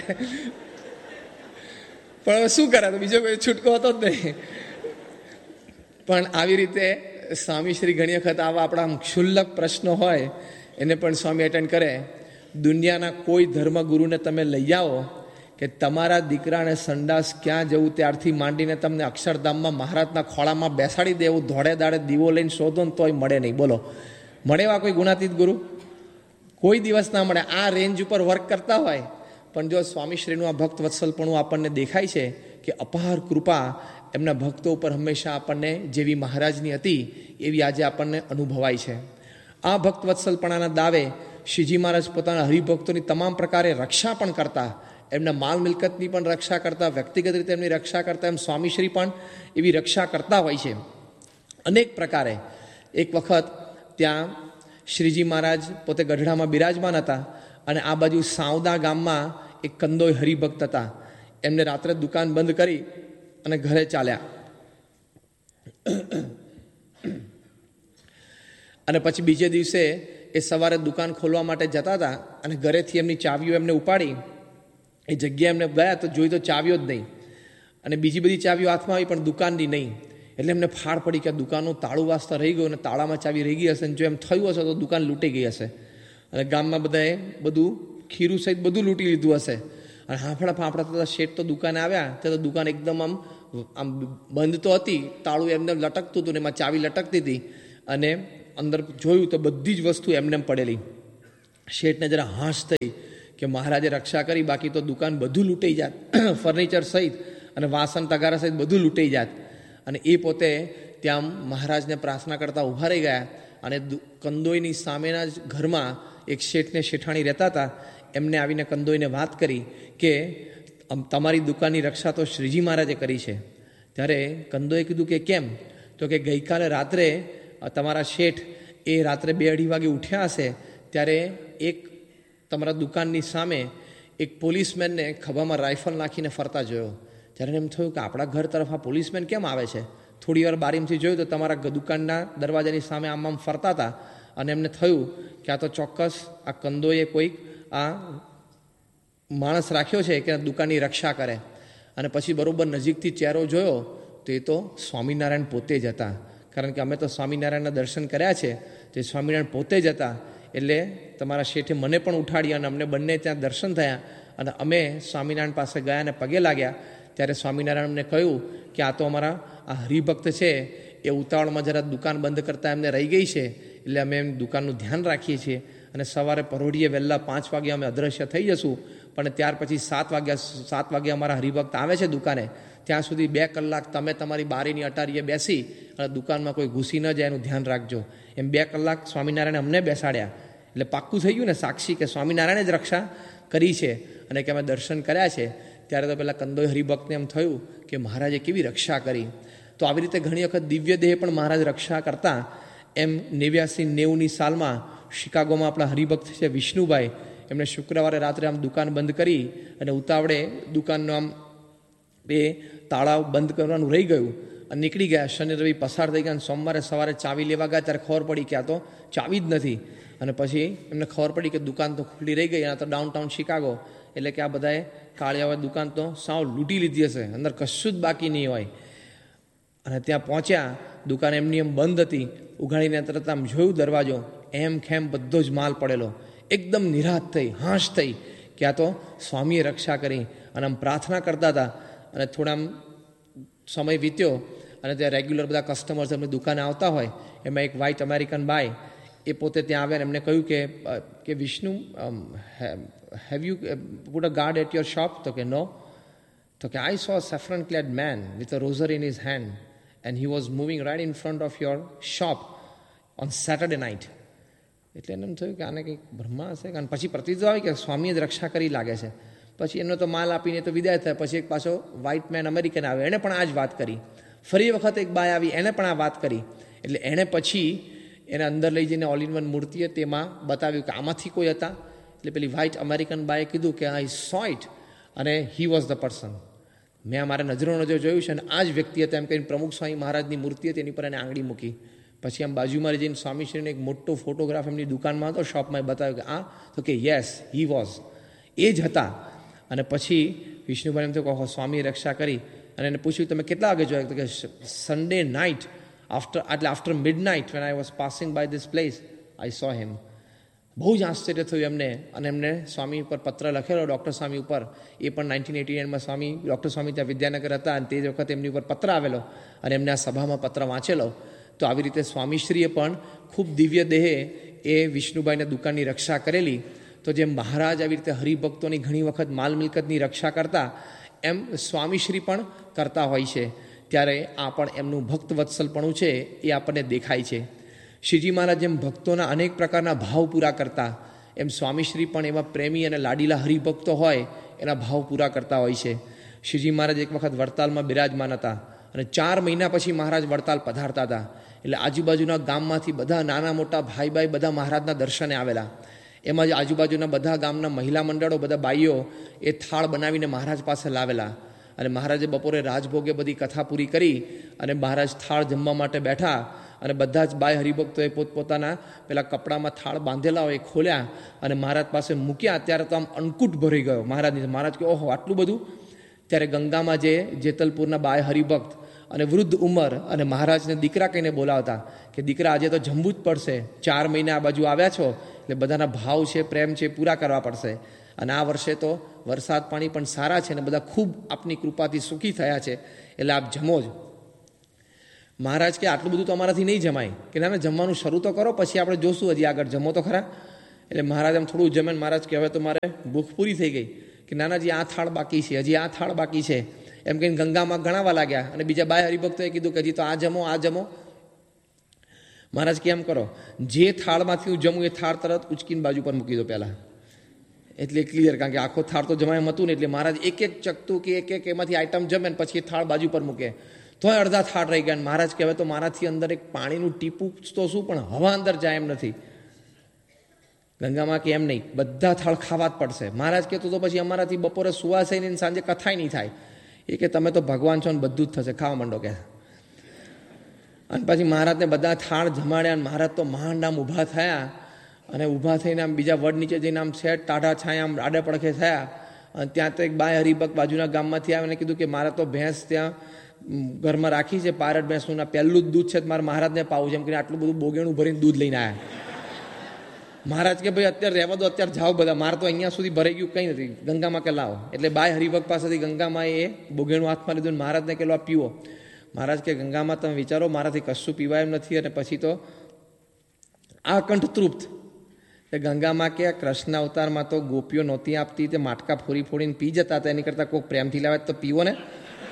Speaker 1: પણ હવે શું કરે, તો બીજો કોઈ છૂટકો હતો જ નહીં. પણ આવી રીતે સ્વામી શ્રી ઘણી વખત આવા આપણા ક્ષુલ્લક પ્રશ્નો હોય એને પણ સ્વામી એટેન્ડ કરે. દુનિયાના કોઈ ધર્મગુરુને તમે લઈ આવો કે તમારા દીકરાને સંડાસ ક્યાં જવું ત્યારથી માંડીને તમને અક્ષરધામમાં મહારાજના ખોળામાં બેસાડી દે એવું ધોળે દાડે દીવો લઈને શોધો ને તોય મળે નહીં. બોલો, મળે એવા કોઈ ગુણાતીત ગુરુ? કોઈ દિવસ ના મળે. આ રેન્જ ઉપર વર્ક કરતા હોય. પણ જો સ્વામીશ્રીનું આ ભક્ત વત્સલપણું આપણને દેખાય છે કે અપાર કૃપા એમના ભક્તો ઉપર હંમેશા આપણને જેવી મહારાજની હતી એવી આજે આપણને અનુભવાય છે. આ ભક્ત વત્સલપણાના દાવે શ્રીજી મહારાજ પોતાના હરિભક્તોની તમામ પ્રકારે રક્ષા પણ કરતા, એમના માલ મિલકતની પણ રક્ષા કરતા, વ્યક્તિગત રીતે એમની રક્ષા કરતા, એમ સ્વામીશ્રી પણ એવી રક્ષા કરતા હોય છે અનેક પ્રકારે. એક વખત ત્યાં શ્રીજી મહારાજ પોતે ગઢડામાં બિરાજમાન હતા, અને આ બાજુ સાવદા ગામમાં એક કંદોય હરિભક્ત હતા. એમને રાત્રે દુકાન બંધ કરી અને ઘરે ચાલ્યા. અને પછી બીજે દિવસે એ સવારે દુકાન ખોલવા માટે જતા હતા, અને ઘરેથી એમની ચાવીઓ એમને ઉપાડી એ જગ્યાએ એમને ગયા તો જોઈ તો ચાવીઓ જ નહીં, અને બીજી બધી ચાવીઓ હાથમાં આવી પણ દુકાનની નહીં. એટલે એમને ફાળ પડી કે દુકાનનું તાળું વાસતા રહી ગયું, અને તાળામાં ચાવી રહી ગઈ હશે, અને જો એમ થયું હશે તો દુકાન લૂંટી ગઈ હશે, અને ગામમાં બધાએ બધું ખીરું સહિત બધું લૂંટી લીધું હશે. અને હાંફળા ફાંફળા થતા શેઠ તો દુકાને આવ્યા, તે તો દુકાન એકદમ આમ બંધ તો હતી, તાળું એમને લટકતું હતું ને એમાં ચાવી લટકતી હતી, અને અંદર જોયું તો બધી જ વસ્તુ એમને પડેલી. શેઠને જરા હાશ થઈ કે મહારાજે રક્ષા કરી, બાકી તો દુકાન બધું લૂંટાઈ જાત, ફર્નિચર સહિત અને વાસણ તગારા સહિત બધું લૂંટાઈ જાત. અને એ પોતે ત્યાં મહારાજને પ્રાર્થના કરતા ઊભા રહી ગયા. અને કંદોઈની સામેના જ ઘરમાં એક શેઠને શેઠાણી રહેતા હતા. એમને આવીને કંદોઈને વાત કરી કે તમારી દુકાનની રક્ષા તો શ્રીજી મહારાજે કરી છે. ત્યારે કંદોએ કીધું કે કેમ? તો કે ગઈકાલે રાત્રે તમારા શેઠ એ રાત્રે 2-2:30 વાગે ઉઠ્યા હશે, ત્યારે એક તમારા દુકાનની સામે એક પોલીસમેનને ખભામાં રાઇફલ નાખીને ફરતા જોયો. ત્યારે એમ થયું કે આપણા ઘર તરફ આ પોલીસમેન કેમ આવે છે? થોડી વાર બારીમાંથી જોયું તો તમારા દુકાનના દરવાજાની સામે આમ ફરતા હતા. અને એમને થયું કે આ તો ચોક્કસ આ કંદોએ કોઈક આ માણસ રાખ્યો છે કે દુકાનની રક્ષા કરે. અને પછી બરાબર નજીકથી ચહેરો જોયો તો એ તો સ્વામિનારાયણ પોતે જ હતા. કારણ કે અમે તો સ્વામિનારાયણના દર્શન કર્યા છે, તે સ્વામિનારાયણ પોતે જ હતા. એટલે તમારા શેઠે મને પણ ઉઠાડી અને અમને બંને ત્યાં દર્શન થયા. અને અમે સ્વામિનારાયણ પાસે ગયા અને પગે લાગ્યા. ત્યારે સ્વામિનારાયણ અમને કહ્યું કે આ તો અમારા આ હરિભક્ત છે, એ ઉતાવળમાં જરા દુકાન બંધ કરતાં એમને રહી ગઈ છે, એટલે અમે એમ દુકાનનું ધ્યાન રાખીએ છીએ. અને સવારે પરોઢીએ વહેલા 5 વાગે અમે અદૃશ્ય થઈ જશું, પણ ત્યાર પછી 7 વાગે અમારા હરિભક્ત આવે છે દુકાને. ત્યાં સુધી 2 કલાક તમે તમારી બારીની અટારીએ બેસી અને દુકાનમાં કોઈ ઘૂસી ન જાય એનું ધ્યાન રાખજો. એમ 2 કલાક સ્વામિનારાયણે અમને બેસાડ્યા. એટલે પાક્કું થઈ ગયું ને સાક્ષી કે સ્વામિનારાયણે જ રક્ષા કરી છે અને કે અમે દર્શન કર્યા છે. ત્યારે તો પેલા કંદોઈ હરિભક્તને એમ થયું કે મહારાજે કેવી રક્ષા કરી. તો આવી રીતે ઘણી વખત દિવ્ય દેહ પણ મહારાજ રક્ષા કરતા. એમ 89-90ની સાલમાં શિકાગોમાં આપણા હરિભક્ત છે વિષ્ણુભાઈ, એમણે શુક્રવારે રાત્રે આમ દુકાન બંધ કરી અને ઉતાવળે દુકાનનું આમ એ તાળા બંધ કરવાનું રહી ગયું અને નીકળી ગયા. શનિ રવિ પસાર થઈ ગયા અને સોમવારે સવારે ચાવી લેવા ગયા ત્યારે ખબર પડી કે આ તો ચાવી જ નથી. અને પછી એમને ખબર પડી કે દુકાન તો ખુલ્લી રહી ગઈ. આ તો ડાઉનટાઉન શિકાગો, એટલે કે આ બધાએ કાળિયાઓએ દુકાન તો સાવ લૂંટી લીધી હશે, અંદર કશું જ બાકી નહીં હોય. અને ત્યાં પહોંચ્યા, દુકાન એમની એમ બંધ હતી. ઉઘાડીને તરત આમ જોયું દરવાજો, એમ ખેમ બધો જ માલ પડેલો. એકદમ નિરાશ થઈ, હાશ થઈ કે આ તો સ્વામીએ રક્ષા કરી. અને આમ પ્રાર્થના કરતા હતા. અને થોડા સમય વીત્યો અને ત્યાં રેગ્યુલર બધા કસ્ટમર્સ એમની દુકાને આવતા હોય. એમાં એક વ્હાઇટ અમેરિકન બાય, એ પોતે ત્યાં આવ્યા. એમને કહ્યું કે Vishnu, have you put a guard at your shop? તો કે નો. તો કે આઈ સો અ સેફ્રન clad main with a Roser in his hand and he was moving right in front of your shop on Saturday night. એટલે એને એમ થયું કે આને કંઈક બ્રહ્મા હશે. કારણ પછી પ્રતિજ્ઞા આવી કે સ્વામીએ જ રક્ષા કરી લાગે છે. પછી એમનો તો માલ આપીને તો વિદાય થાય. પછી એક પાછો વ્હાઇટ મેન અમેરિકન આવ્યો, એણે પણ આ જ વાત કરી. ફરી વખત એક બાય આવી, એણે પણ આ વાત કરી. એટલે એણે પછી એને અંદર લઈ જઈને ઓલ ઇન વન મૂર્તિ તેમાં બતાવ્યું કે આમાંથી કોઈ હતા. એટલે પેલી વ્હાઇટ અમેરિકન બાએ કીધું કે આઈ સો ઇટ અને હી વોઝ ધ પર્સન. મેં મારા નજરો જોયું છે અને આ જ વ્યક્તિ હતા એમ કહીને પ્રમુખ સ્વામી મહારાજની મૂર્તિ હતી એની પર એને આંગળી મૂકી. પછી આમ બાજુમાં જઈને સ્વામીશ્રીને એક મોટો ફોટોગ્રાફ એમની દુકાનમાં હતો, શોપમાં બતાવ્યો કે આ, તો કે યસ હી વોઝ, એ જ હતા. અને પછી વિષ્ણુભાઈ એમ થયું કે સ્વામીએ રક્ષા કરી. અને એને પૂછ્યું તમે કેટલા વાગે જોયા? તો કે Sunday night after midnight when I was passing by this place I સો હિમ. બહુ જ આશ્ચર્ય થયું એમને. અને એમને સ્વામી ઉપર પત્ર લખેલો, ડૉક્ટર સ્વામી ઉપર. એ પણ 1989માં સ્વામી ડૉક્ટર સ્વામી ત્યાં વિદ્યાનગર હતા અને તે જ વખતે એમની ઉપર પત્ર આવેલો અને એમને આ સભામાં પત્ર વાંચેલો. તો આવી રીતે સ્વામીશ્રીએ પણ ખૂબ દિવ્ય દેહે એ વિષ્ણુભાઈને દુકાનની રક્ષા કરેલી. તો જેમ મહારાજ આવી રીતે હરિભક્તોની ઘણી વખત માલ મિલકતની રક્ષા કરતા, એમ સ્વામીશ્રી પણ કરતા હોય છે. ત્યારે આ પણ એમનું ભક્ત વત્સલપણું છે એ આપણને દેખાય છે. શ્રીજી મહારાજ જેમ ભક્તોના અનેક પ્રકારના ભાવ પૂરા કરતા, એમ સ્વામીશ્રી પણ એવા પ્રેમી અને લાડીલા હરિભક્તો હોય એના ભાવ પૂરા કરતા હોય છે. શ્રીજી મહારાજ એક વખત વડતાલમાં બિરાજમાન હતા અને 4 મહિના પછી મહારાજ વડતાલ પધારતા હતા. એટલે આજુબાજુના ગામમાંથી બધા નાના મોટા ભાઈ બધા મહારાજના દર્શને આવેલા. એમાં જ આજુબાજુના બધા ગામના મહિલા મંડળો, બધા બાઈઓ એ થાળ બનાવીને મહારાજ પાસે લાવેલા. અને મહારાજે બપોરે રાજભોગે બધી કથા પૂરી કરી અને મહારાજ થાળ જમવા માટે બેઠા. અને બધા જ બાય હરિભક્તોએ પોતપોતાના પેલા કપડામાં થાળ બાંધેલા હોય એ ખોલ્યા અને મહારાજ પાસે મૂક્યા. ત્યારે તો આમ અન્નકૂટ ભરી ગયો મહારાજની. મહારાજ કે ઓહો આટલું બધું. ત્યારે ગંગામાં જે જેતલપુરના બાય હરિભક્ત અને વૃદ્ધ ઉંમર અને મહારાજને દીકરા કહીને બોલાવતા કે દીકરા આજે તો જમવું જ પડશે, 4 મહિના આ બાજુ આવ્યા છો એટલે બધાના ભાવ છે, પ્રેમ છે, પૂરા કરવા પડશે. અને આ વર્ષે તો વરસાદ પાણી પણ સારા છે અને બધા ખૂબ આપની કૃપાથી સુખી થયા છે, એટલે આપ જમો જ. મહારાજ કે આટલું બધું તો અમારાથી નહીં જમાય, કે ના જમવાનું શરૂ તો કરો, પછી આપણે જોશું, હજી આગળ જમો તો ખરા. એટલે મહારાજ આમ થોડું જમે, મહારાજ કે હવે તો મારે ભૂખ પૂરી થઈ ગઈ, કે નાનાજી આ થાળ બાકી છે, હજી આ થાળ બાકી છે, એમ કહીને ગંગામાં ગણાવા લાગ્યા. અને બીજા બાય હરિભક્તોએ કીધું કે હજી તો આ જમો, આ જમો. મહારાજ કેમ કરો, જે થાળમાંથી હું જમું એ થાળ તરત ઉચકીને બાજુ પર મૂકી દો પહેલાં, એટલે ક્લિયર. કારણ કે આખો થાળ તો જમાય એમ હતું ને, એટલે મહારાજ એક એક ચકતું કે એક એક એમાંથી આઈટમ જમે ને પછી એ થાળ બાજુ પર મૂકે, તોય અડધા થાળ રહી ગયા. મહારાજ કહેવાય તો મારાથી અંદર એક પાણીનું ટીપું તો શું પણ હવા અંદર જાય એમ નથી. ગંગામાં કે એમ નહીં, બધા થાળ ખાવા જ પડશે. મહારાજ કહેતો તો પછી અમારાથી બપોરે સુવા થઈને સાંજે કથાય નહીં થાય. એ કે તમે તો ભગવાન છો ને બધું જ થશે, ખાવા માંડો કે. અને પછી મહારાજને બધા થાળ જમાડ્યા, અને મહારાજ તો માંડ આમ ઊભા થયા, અને ઊભા થઈને આમ બીજા વડ નીચે જઈને આમ સેટ ટાઢા છાયા આમ આડે પડખે થયા. અને ત્યાં તો એક બાય હરિભક્ત બાજુના ગામમાંથી આવે ને કીધું કે મારે તો ભેંસ ત્યાં ઘરમાં રાખી છે, પારડ ભેંસનું, પહેલું જ દૂધ છે, મારે મહારાજને પાવું છે, એમ કરીને આટલું બધું બોગેણું ભરીને દૂધ લઈને આવ્યા. મહારાજ કે ભાઈ અત્યારે રહેવા દો, અત્યારે જાઓ બધા, મારે તો અહીંયા સુધી ભરાઈ ગયું, કંઈ નથી, ગંગામાં કે લાવો. એટલે બાય હરિભક્ત પાસેથી ગંગામાં એ બોગેણું હાથમાં લીધું, મહારાજને કે લો આ પીવો. મહારાજ કે ગંગામાં તમે વિચારો, મારાથી કશું પીવાય એમ નથી. અને પછી તો આ કંઠ તૃપ્ત. ગંગામાં કે કૃષ્ણ અવતારમાં તો ગોપીઓ નહોતી આપતી, તે માટકા ફોડી ફોડીને પી જતા હતા, એની કરતાં કોઈક પ્રેમથી લાવે તો પીવો ને.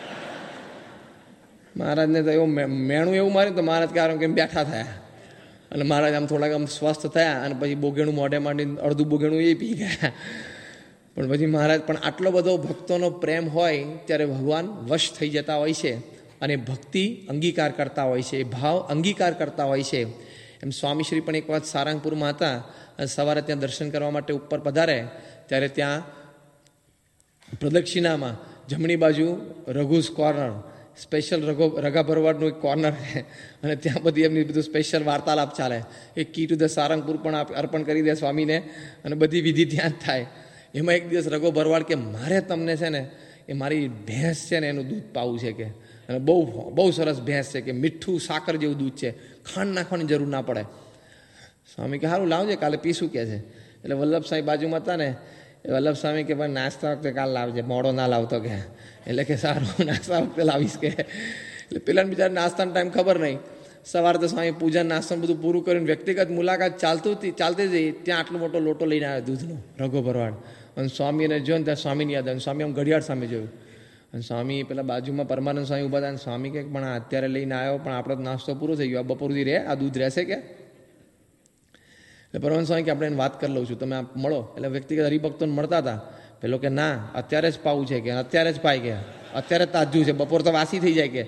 Speaker 1: મહારાજને તો એવું મેણું એવું માર્યું તો મહારાજ કે આરામ કેમ બેઠા થયા, અને મહારાજ આમ થોડાક આમ સ્વસ્થ થયા, અને પછી બોગેણું મોઢે માંડીને અડધું બોગેણું એ પી ગયા. પણ પછી મહારાજ પણ આટલો બધો ભક્તોનો પ્રેમ હોય ત્યારે ભગવાન વશ થઈ જતા હોય છે, અને ભક્તિ અંગીકાર કરતા હોય છે, ભાવ અંગીકાર કરતા હોય છે. એમ સ્વામીશ્રી પણ એક વાત સારંગપુરમાં હતા, અને સવારે ત્યાં દર્શન કરવા માટે ઉપર પધારે, ત્યારે ત્યાં પ્રદક્ષિણામાં જમણી બાજુ રઘુસ કોર્નર, સ્પેશિયલ રઘા ભરવાડનું એક કોર્નર છે, અને ત્યાં બધી એમની બધું સ્પેશિયલ વાર્તાલાપ ચાલે. એક કી ટુ ધ સારંગપુર પણ અર્પણ કરી દે સ્વામીને, અને બધી વિધિ ત્યાં જ થાય. એમાં એક દિવસ રઘો ભરવાડ કે મારે તમને છે ને એ મારી ભેંસ છે ને એનું દૂધ પાવું છે કે, અને બહુ બહુ સરસ ભેંસ છે કે, મીઠું સાકર જેવું દૂધ છે, ખાંડ નાખવાની જરૂર ના પડે. સ્વામી કે સારું લાવજે, કાલે પીશું કે છે. એટલે વલ્લભ સ્વામી બાજુમાં હતા ને, એ વલ્લભ સ્વામી કે ભાઈ નાસ્તા વખતે કાલ લાવજે, મોડો ના લાવતો કે. એટલે કે સારું, નાસ્તા વખતે લાવીશ કે. એટલે પેલાને બિચારા નાસ્તાનો ટાઈમ ખબર નહીં. સવારે તો સ્વામી પૂજા નાસ્તાનું બધું પૂરું કરીને વ્યક્તિગત મુલાકાત ચાલતી હતી, ત્યાં આટલો મોટો લોટો લઈને આવ્યો દૂધનો રઘો ભરવાડ. અને સ્વામી એને જોયો ને ત્યાં સ્વામીની યાદ આવે. સ્વામી આમ ઘડિયાળ સામે જોયું, અને સ્વામી પેલા બાજુમાં પરમાનંદ સ્વામી ઉભા હતા, અને સ્વામી કે પણ અત્યારે લઈને આવ્યો, પણ આપણો નાસ્તો પૂરો થઈ ગયો, આ બપોર સુધી રહે, આ દૂધ રહેશે કે. એટલે પરમાનંદ સ્વામી કે આપણે એને વાત કરી લઉં છું, તમે આ મળો. એટલે વ્યક્તિગત હરિભક્તોને મળતા હતા. પેલો કે ના અત્યારે જ પાવું છે કે, અત્યારે જ પાય કે, અત્યારે જ તાજું છે, બપોર તો વાસી થઈ જાય કે.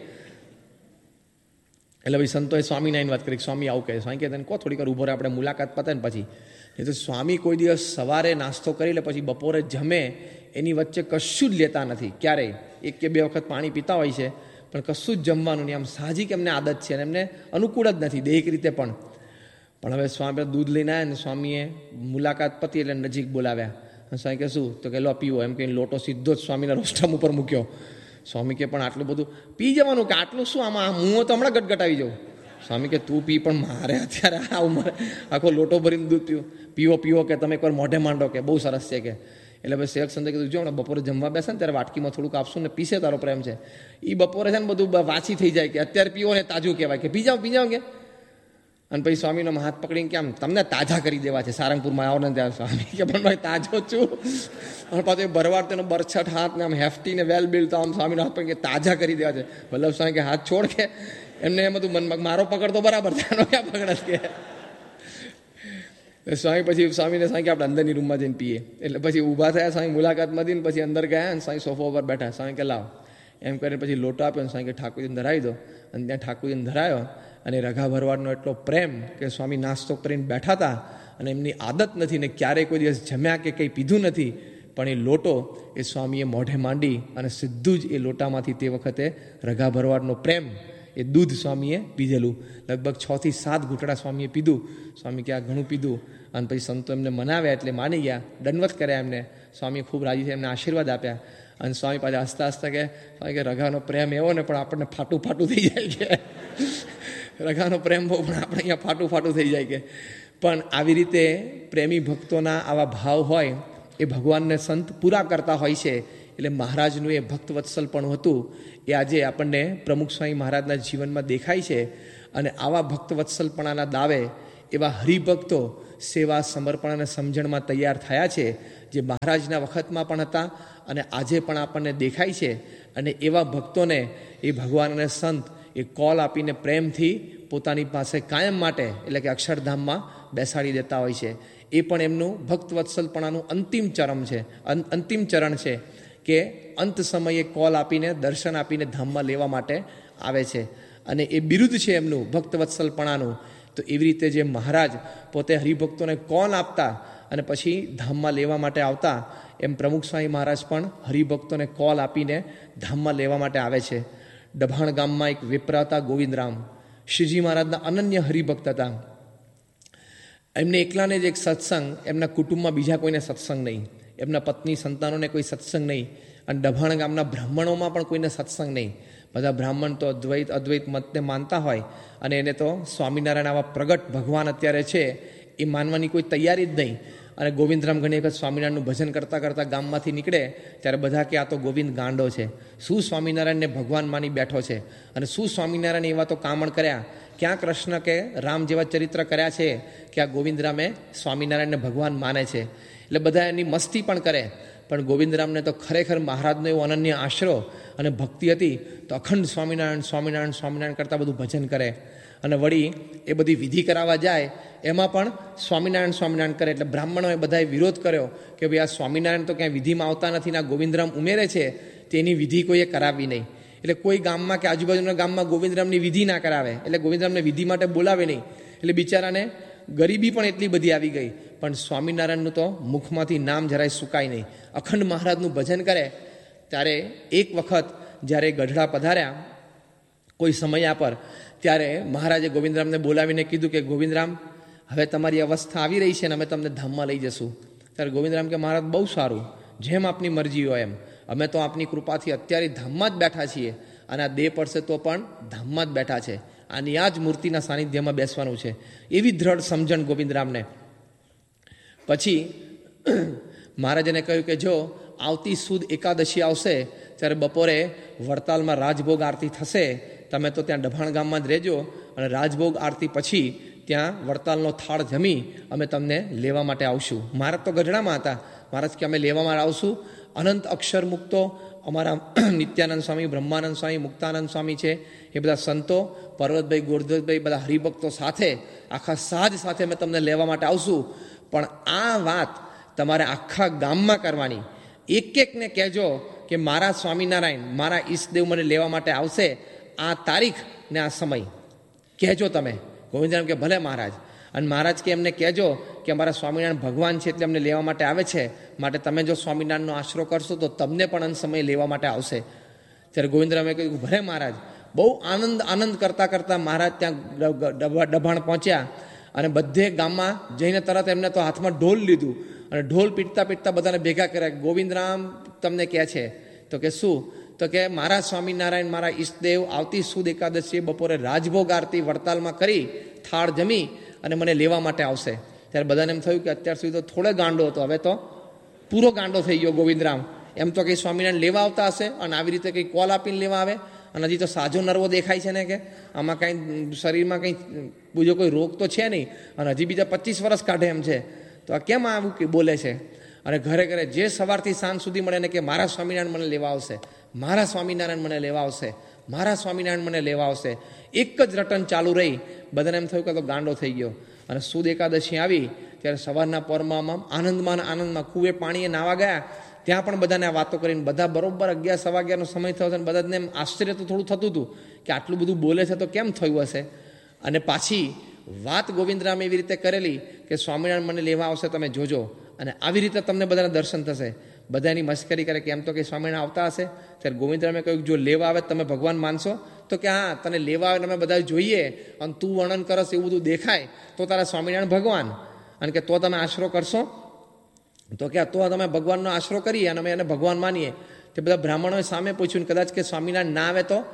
Speaker 1: એટલે ભાઈ સંતોએ સ્વામીને આવીને વાત કરી, સ્વામી આવું કહે. સ્વામી કે તેને કહો થોડીક વાર ઊભો રહે, આપણે મુલાકાત પતે ને પછી. એ તો સ્વામી કોઈ દિવસ સવારે નાસ્તો કરી લે, પછી બપોરે જમે, એની વચ્ચે કશું જ લેતા નથી ક્યારેય. એક કે બે વખત પાણી પીતા હોય છે, પણ કશું જ જમવાનું નહીં. આમ સાહજિક એમને આદત છે, અને એમને અનુકૂળ જ નથી દૈહિક રીતે પણ. પણ હવે સ્વામી દૂધ લઈને આવ્યા, ને સ્વામીએ મુલાકાત પતી એટલે નજીક બોલાવ્યા. સ્વામી કે શું, તો કે લો પીવો, એમ કહીને લોટો સીધો જ સ્વામીના રોસ્ટમ ઉપર મૂક્યો. સ્વામી કે પણ આટલું બધું પી જવાનું કે, આટલું શું આમાં, હું તો હમણાં ગટગટાવી જાઉં. સ્વામી કે તું પી, પણ મારે અત્યારે આ ઉંમરે આખો લોટો ભરીને દૂધ પીવો પીવો કે તમે એકવાર મોઢે માંડો કે, બહુ સરસ છે કે. એટલે ભાઈ શેખ સંતે કીધું જો હમણાં બપોરે જમવા બેસે ને ત્યારે વાટકીમાં થોડુંક આપશું ને પીશે, તારો પ્રેમ છે. એ બપોરે છે ને બધું વાંચી થઈ જાય કે, અત્યારે પીવો ને તાજું કહેવાય કે, પી જાઓ કે. અને પછી સ્વામીનો હાથ પકડીને કે આમ તમને તાજા કરી દેવા છે, સારંગપુરમાં આવો ને ત્યાં. સ્વામી કે પણ ભાઈ તાજો છું. અને પાછો ભરવાડ તેનો બરછટ હાથ ને આમ હેફટી ને વેલ બિલ્ડ, આમ સ્વામીનો હાથ પકડી કે તાજા કરી દેવા છે. વલ્લભ સ્વામી કે હાથ છોડ કે, એમને એમ હતું મનમાં મારો પકડતો બરાબર છે, આનો ક્યાં પકડે કે. સ્વામી પછી સ્વામીને સ્વામી કે આપણે અંદરની રૂમમાં જઈને પીએ. એટલે પછી ઊભા થયા સ્વામી મુલાકાતમાં દઈને, પછી અંદર ગયા, અને સ્વામી સોફા ઉપર બેઠા. સ્વામી કે લાવ, એમ કરીને પછી લોટો આપ્યો, અને સ્વામી કે ઠાકોરજીને ધરાવી દો. અને ત્યાં ઠાકોરજીને ધરાયો, અને રઘા ભરવાડનો એટલો પ્રેમ કે સ્વામી નાસ્તો કરીને બેઠા હતા, અને એમની આદત નથી ને ક્યારેય કોઈ દિવસ જમ્યા કે કંઈ પીધું નથી, પણ એ લોટો એ સ્વામીએ મોઢે માંડી, અને સીધું જ એ લોટામાંથી તે વખતે રઘા ભરવાડનો પ્રેમ, એ દૂધ સ્વામીએ પીધેલું. લગભગ 6 થી 7 ઘૂંટડા સ્વામીએ પીધું. સ્વામી કે આ ઘણું પીધું. અને પછી સંતો એમને મનાવ્યા એટલે માની ગયા, દંડવત કર્યા એમને. સ્વામી ખૂબ રાજી છે, એમને આશીર્વાદ આપ્યા. અને સ્વામી પાછા હસતા હસતા કે સ્વામી કે રઘાનો પ્રેમ એવો ને, પણ આપણને ફાટું ફાટું થઈ જાય કે. રઘાનો પ્રેમ બહુ, પણ આપણે અહીંયા ફાટું ફાટું થઈ જાય કે. પણ આવી રીતે પ્રેમી ભક્તોના આવા ભાવ હોય એ ભગવાનને સંત પૂરા કરતા હોય છે. એટલે મહારાજનું એ ભક્તવત્સલપણું હતું એ આજે આપણને પ્રમુખ સ્વામી મહારાજના જીવનમાં દેખાય છે. અને આવા ભક્તવત્સલપણાના દાવે એવા હરિભક્તો સેવા, સમર્પણ અને સમજણમાં તૈયાર થયા છે, જે મહારાજના વખતમાં પણ હતા અને આજે પણ આપણને દેખાય છે. અને એવા ભક્તોને એ ભગવાન અને સંત એ કોલ આપીને પ્રેમથી પોતાની પાસે કાયમ માટે એટલે કે અક્ષરધામમાં બેસાડી દેતા હોય છે. એ પણ એમનું ભક્તવત્સલપણાનું અંતિમ ચરણ છે કે અંત સમયે કોલ આપીને, દર્શન આપીને ધામમાં લેવા માટે આવે છે. અને એ બિરુદ છે એમનું ભક્તવત્સલપણાનું. તો એવી રીતે જે મહારાજ પોતે હરિભક્તોને કોલ આપતા અને પછી ધામમાં લેવા માટે આવતા, એમ પ્રમુખ સ્વામી મહારાજ પણ હરિભક્તોને કોલ આપીને ધામમાં લેવા માટે આવે છે. ડભાણ ગામમાં એક વિપ્ર હતા, ગોવિંદરામ. શ્રીજી મહારાજના અનન્ય હરિભક્ત હતા. એમને એકલાને જ એક સત્સંગ, એમના કુટુંબમાં બીજા કોઈને સત્સંગ નહીં, એમના પત્ની સંતાનોને કોઈ સત્સંગ નહીં, અને ડભાણ ગામના બ્રાહ્મણોમાં પણ કોઈને સત્સંગ નહીં. બધા બ્રાહ્મણ તો અદ્વૈત મતને માનતા હોય અને એને તો સ્વામિનારાયણ આવા પ્રગટ ભગવાન અત્યારે છે એ માનવાની કોઈ તૈયારી જ નહીં. અને ગોવિંદરામ ઘણી વખત સ્વામિનારાયણનું ભજન કરતાં કરતાં ગામમાંથી નીકળે ત્યારે બધા કે આ તો ગોવિંદ ગાંડો છે, શું સ્વામિનારાયણને ભગવાન માની બેઠો છે, અને શું સ્વામિનારાયણ એવા તો કામણ કર્યા, ક્યાં કૃષ્ણ કે રામ જેવા ચરિત્ર કર્યા છે કે આ ગોવિંદરામે સ્વામિનારાયણને ભગવાન માને છે. એટલે બધા એની મસ્તી પણ કરે. પણ ગોવિંદરામને તો ખરેખર મહારાજનો એવો અનન્ય આશરો અને ભક્તિ હતી, તો અખંડ સ્વામિનારાયણ કરતાં બધું ભજન કરે. અને વળી એ બધી વિધિ કરાવવા જાય એમાં પણ સ્વામિનારાયણ કરે. એટલે બ્રાહ્મણોએ બધાએ વિરોધ કર્યો કે ભાઈ આ સ્વામિનારાયણ તો ક્યાંય વિધિમાં આવતા નથી, ના ગોવિંદરામ ઉમેરે છે, તેની વિધિ કોઈએ કરાવવી નહીં. એટલે કોઈ ગામમાં કે આજુબાજુના ગામમાં ગોવિંદરામની વિધિ ના કરાવે, એટલે ગોવિંદરામને વિધિ માટે બોલાવે નહીં. એટલે બિચારાને ગરીબી પણ એટલી બધી આવી ગઈ, પણ સ્વામિનારાયણનું તો મુખમાંથી નામ જરાય સુકાય નહીં. અખંડ મહારાજનું ભજન કરે. ત્યારે એક વખત જ્યારે ગઢડા પધાર્યા કોઈ સમયા પર, ત્યારે મહારાજે ગોવિંદરામને બોલાવીને કીધું કે ગોવિંદરામ, હવે તમારી અવસ્થા આવી રહી છે ને અમે તમને ધામમાં લઈ જશું. ત્યારે ગોવિંદરામ કે મહારાજ બહુ સારું, જેમ આપની મરજી હોય એમ, અમે તો આપની કૃપાથી અત્યારે ધામમાં જ બેઠા છીએ, અને આ દેહ પડશે તો પણ ધામમાં જ બેઠા છે, આની આ જ મૂર્તિના સાનિધ્યમાં બેસવાનું છે. એવી દ્રઢ સમજણ ગોવિંદરામને. પછી મહારાજને કહ્યું કે જો આવતી સુદ એકાદશી આવશે ત્યારે બપોરે વડતાલમાં રાજભોગ આરતી થશે, તમે તો ત્યાં ડભાણ ગામમાં જ રહેજો, અને રાજભોગ આરતી પછી ત્યાં વડતાલનો થાળ જમી અમે તમને લેવા માટે આવશું. મહારાજ તો ગઢડામાં હતા. મહારાજ કે અમે લેવા માટે આવશું. અનંત અક્ષર મુક્તો અમારા નિત્યાનંદ સ્વામી, બ્રહ્માનંદ સ્વામી, મુક્તાનંદ સ્વામી છે, એ બધા સંતો, પર્વતભાઈ, ગોરધભાઈ, બધા હરિભક્તો સાથે આખા સાજ સાથે અમે તમને લેવા માટે આવશું. પણ આ વાત તમારે આખા ગામમાં કરવાની. એકને કહેજો કે મારા સ્વામિનારાયણ, મારા ઈષ્ટદેવ મને લેવા માટે આવશે, આ તારીખ ને આ સમય કહેજો તમે. ગોવિંદરામ કે ભલે મહારાજ. અને મહારાજ કે એમને કહેજો કે અમારા સ્વામિનારાયણ ભગવાન છે એટલે અમને લેવા માટે આવે છે, માટે તમે જો સ્વામિનારાયણનો આશરો કરશો તો તમને પણ અંત સમય લેવા માટે આવશે. ત્યારે ગોવિંદરામે કહ્યું ભલે મહારાજ. બહુ આનંદ કરતાં મહારાજ ત્યાં ડભાણ પહોંચ્યા, અને બધે ગામમાં જઈને તરત એમને તો હાથમાં ઢોલ લીધું, અને ઢોલ પીટતા બધાને ભેગા કર્યા. ગોવિંદરામ તમને કહે છે, તો કે શું? તો કે મારા સ્વામિનારાયણ, મારા ઈષ્ટદેવ આવતી સુદ એકાદશીએ બપોરે રાજભોગ આરતી વડતાલમાં કરી થાળ જમી અને મને લેવા માટે આવશે. ત્યારે બધાને એમ થયું કે અત્યાર સુધી તો થોડો ગાંડો હતો, હવે તો પૂરો ગાંડો થઈ ગયો ગોવિંદરામ. એમ તો કંઈ સ્વામિનારાયણ લેવા આવતા હશે અને આવી રીતે કંઈ કોલ આપીને લેવા આવે, અને હજી તો સાજો નર્વો દેખાય છે ને, કે આમાં કાંઈ શરીરમાં કંઈ બીજો કોઈ રોગ તો છે નહીં, અને હજી બીજા 25 વર્ષ કાઢે એમ છે, તો આ કેમ આવું કે બોલે છે? અને ઘરે જે સવારથી સાંજ સુધી મળે ને કે મારા સ્વામિનારાયણ મને લેવા આવશે, મારા સ્વામિનારાયણ મને લેવા આવશે, મારા સ્વામિનારાયણ મને લેવા આવશે. એક જ રટન ચાલુ રહી. બધાને એમ થયું કે તો ગાંડો થઈ ગયો. અને સુદ એકાદશી આવી ત્યારે સવારના પોરમાં આનંદમાં કૂવે પાણીએ નાવા ગયા. ત્યાં પણ બધાને આ વાતો કરીને બધા બરોબર 11-11:15 સમય થયો અને બધાને એમ આશ્ચર્ય તો થોડું થતું હતું કે આટલું બધું બોલે છે તો કેમ થયું હશે. અને પાછી વાત ગોવિંદરામે એવી રીતે કરેલી કે સ્વામિનારાયણ મને લેવા આવશે, તમે જોજો, અને આવી રીતે તમને બધાના દર્શન થશે. બધા એની મશ્કરી કરે કે એમ તો કે સ્વામિનારાયણ આવતા હશે. ત્યારે ગોવિંદરામે કહ્યું જો લેવા આવે તમે ભગવાન માનશો? તો કે હા, તને લેવા આવે અમે બધા જોઈએ અને તું વર્ણન કરશ એવું બધું દેખાય તો તારા સ્વામિનારાયણ ભગવાન, અને કે તો તમે આશરો કરશો? તો કે તો તમે ભગવાનનો આશરો કરીએ અને અમે એને ભગવાન માનીએ. તે બધા બ્રાહ્મણોએ સામે પૂછ્યું કદાચ કે સ્વામિનારાયણ ના આવે તો?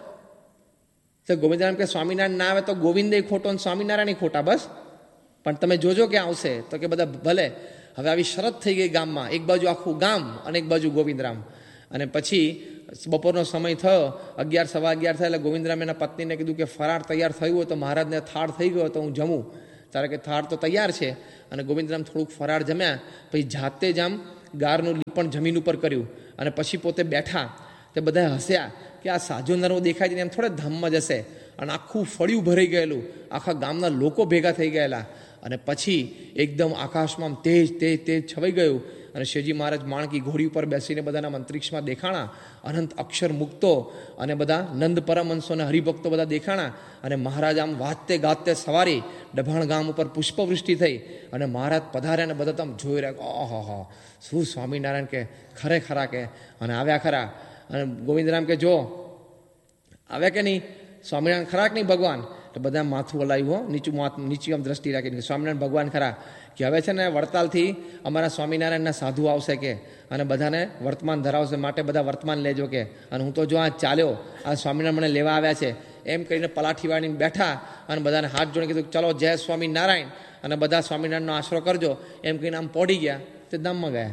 Speaker 1: ગોવિંદરામ કે સ્વામિનારાયણ ના આવે તો ગોવિંદે ખોટો અને સ્વામિનારાયણ ખોટા, બસ, પણ તમે જોજો કે આવશે. તો કે બધા ભલે. હવે આવી શરત થઈ ગઈ ગામમાં, એક બાજુ આખું ગામ અને એક બાજુ ગોવિંદરામ. અને પછી બપોરનો સમય થયો, 11 સવા 11 થયા એટલે ગોવિંદરામ એના પત્નીને કીધું કે ફરાળ તૈયાર થયું હોય તો મહારાજને થાળ થઈ ગયો તો હું જમું. ત્યારે કે થાળ તો તૈયાર છે. અને ગોવિંદરામ થોડુંક ફરાળ જમ્યા, પછી જાતે જ આમ ગારનું લીપણ જમીન ઉપર કર્યું અને પછી પોતે બેઠા. તે બધા હસ્યા કે આ સાજો નરવો દેખાય છે, એમ થોડા ધામમાં જશે. અને આખું ફળિયું ભરાઈ ગયેલું, આખા ગામના લોકો ભેગા થઈ ગયેલા. અને પછી એકદમ આકાશમાં તેજ તેજ તેજ છવાઈ ગયું અને શિવજી મહારાજ માણકી ઘોડી ઉપર બેસીને બધાના અંતરિક્ષમાં દેખાણા. અનંત અક્ષર મુક્તો અને બધા નંદ પરમહંસો અને હરિભક્તો બધા દેખાણા. અને મહારાજ આમ વાજતે ગાજતે સવારી ડભાણ ગામ ઉપર પુષ્પવૃષ્ટિ થઈ અને મહારાજ પધાર્યા અને બધા આમ જોઈ રહ્યા. ઓહો, શું સ્વામિનારાયણ કે ખરેખરા કે. અને આવ્યા ખરા. અને ગોવિંદરામ કે જો આવ્યા કે નહીં, સ્વામિનારાયણ ખરા કે નહીં ભગવાન? તો બધા માથું હલાવ્યું, નીચું આમ દ્રષ્ટિ રાખીને સ્વામિનારાયણ ભગવાન ખરા કે હવે છે ને વડતાલથી અમારા સ્વામિનારાયણના સાધુ આવશે કે અને બધાને વર્તમાન ધરાવશે, માટે બધા વર્તમાન લેજો કે. અને હું તો જો આ ચાલ્યો, આ સ્વામિનારાયણ મને લેવા આવ્યા છે એમ કહીને પલાઠી વાળીને બેઠા અને બધાને હાથ જોડીને કીધું ચલો જય સ્વામિનારાયણ, અને બધા સ્વામિનારાયણનો આશરો કરજો એમ કહીને આમ પોડી ગયા, તે ધામમાં ગયા.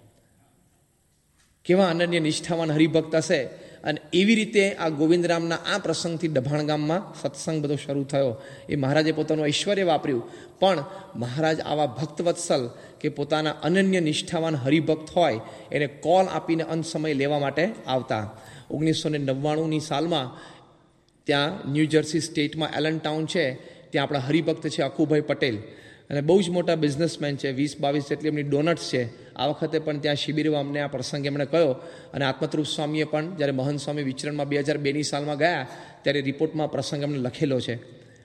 Speaker 1: કેવા અનન્ય નિષ્ઠાવાન હરિભક્ત હશે. અને એવી રીતે આ ગોવિંદરામના આ પ્રસંગથી ડભાણ ગામમાં સત્સંગ બધો શરૂ થયો. એ મહારાજે પોતાનું ઐશ્વર્ય વાપર્યું, પણ મહારાજ આવા ભક્તવત્સલ કે પોતાના અનન્ય નિષ્ઠાવાન હરિભક્ત હોય એને કોલ આપીને અંત સમય લેવા માટે આવતા. 1999ની સાલમાં ત્યાં ન્યૂ જર્સી સ્ટેટમાં એલન ટાઉન છે, ત્યાં આપણા હરિભક્ત છે અકુભાઈ પટેલ, અને બહુ જ મોટા બિઝનેસમેન છે. 20-22 જેટલી એમની ડોનટ્સ છે. આ વખતે પણ ત્યાં શિબિરમાં અમને આ પ્રસંગ એમણે કહ્યો. અને આત્મતૃપ સ્વામીએ પણ જ્યારે મહંત સ્વામી વિચરણમાં 2002ની સાલમાં ગયા ત્યારે રિપોર્ટમાં પ્રસંગ એમને લખેલો છે.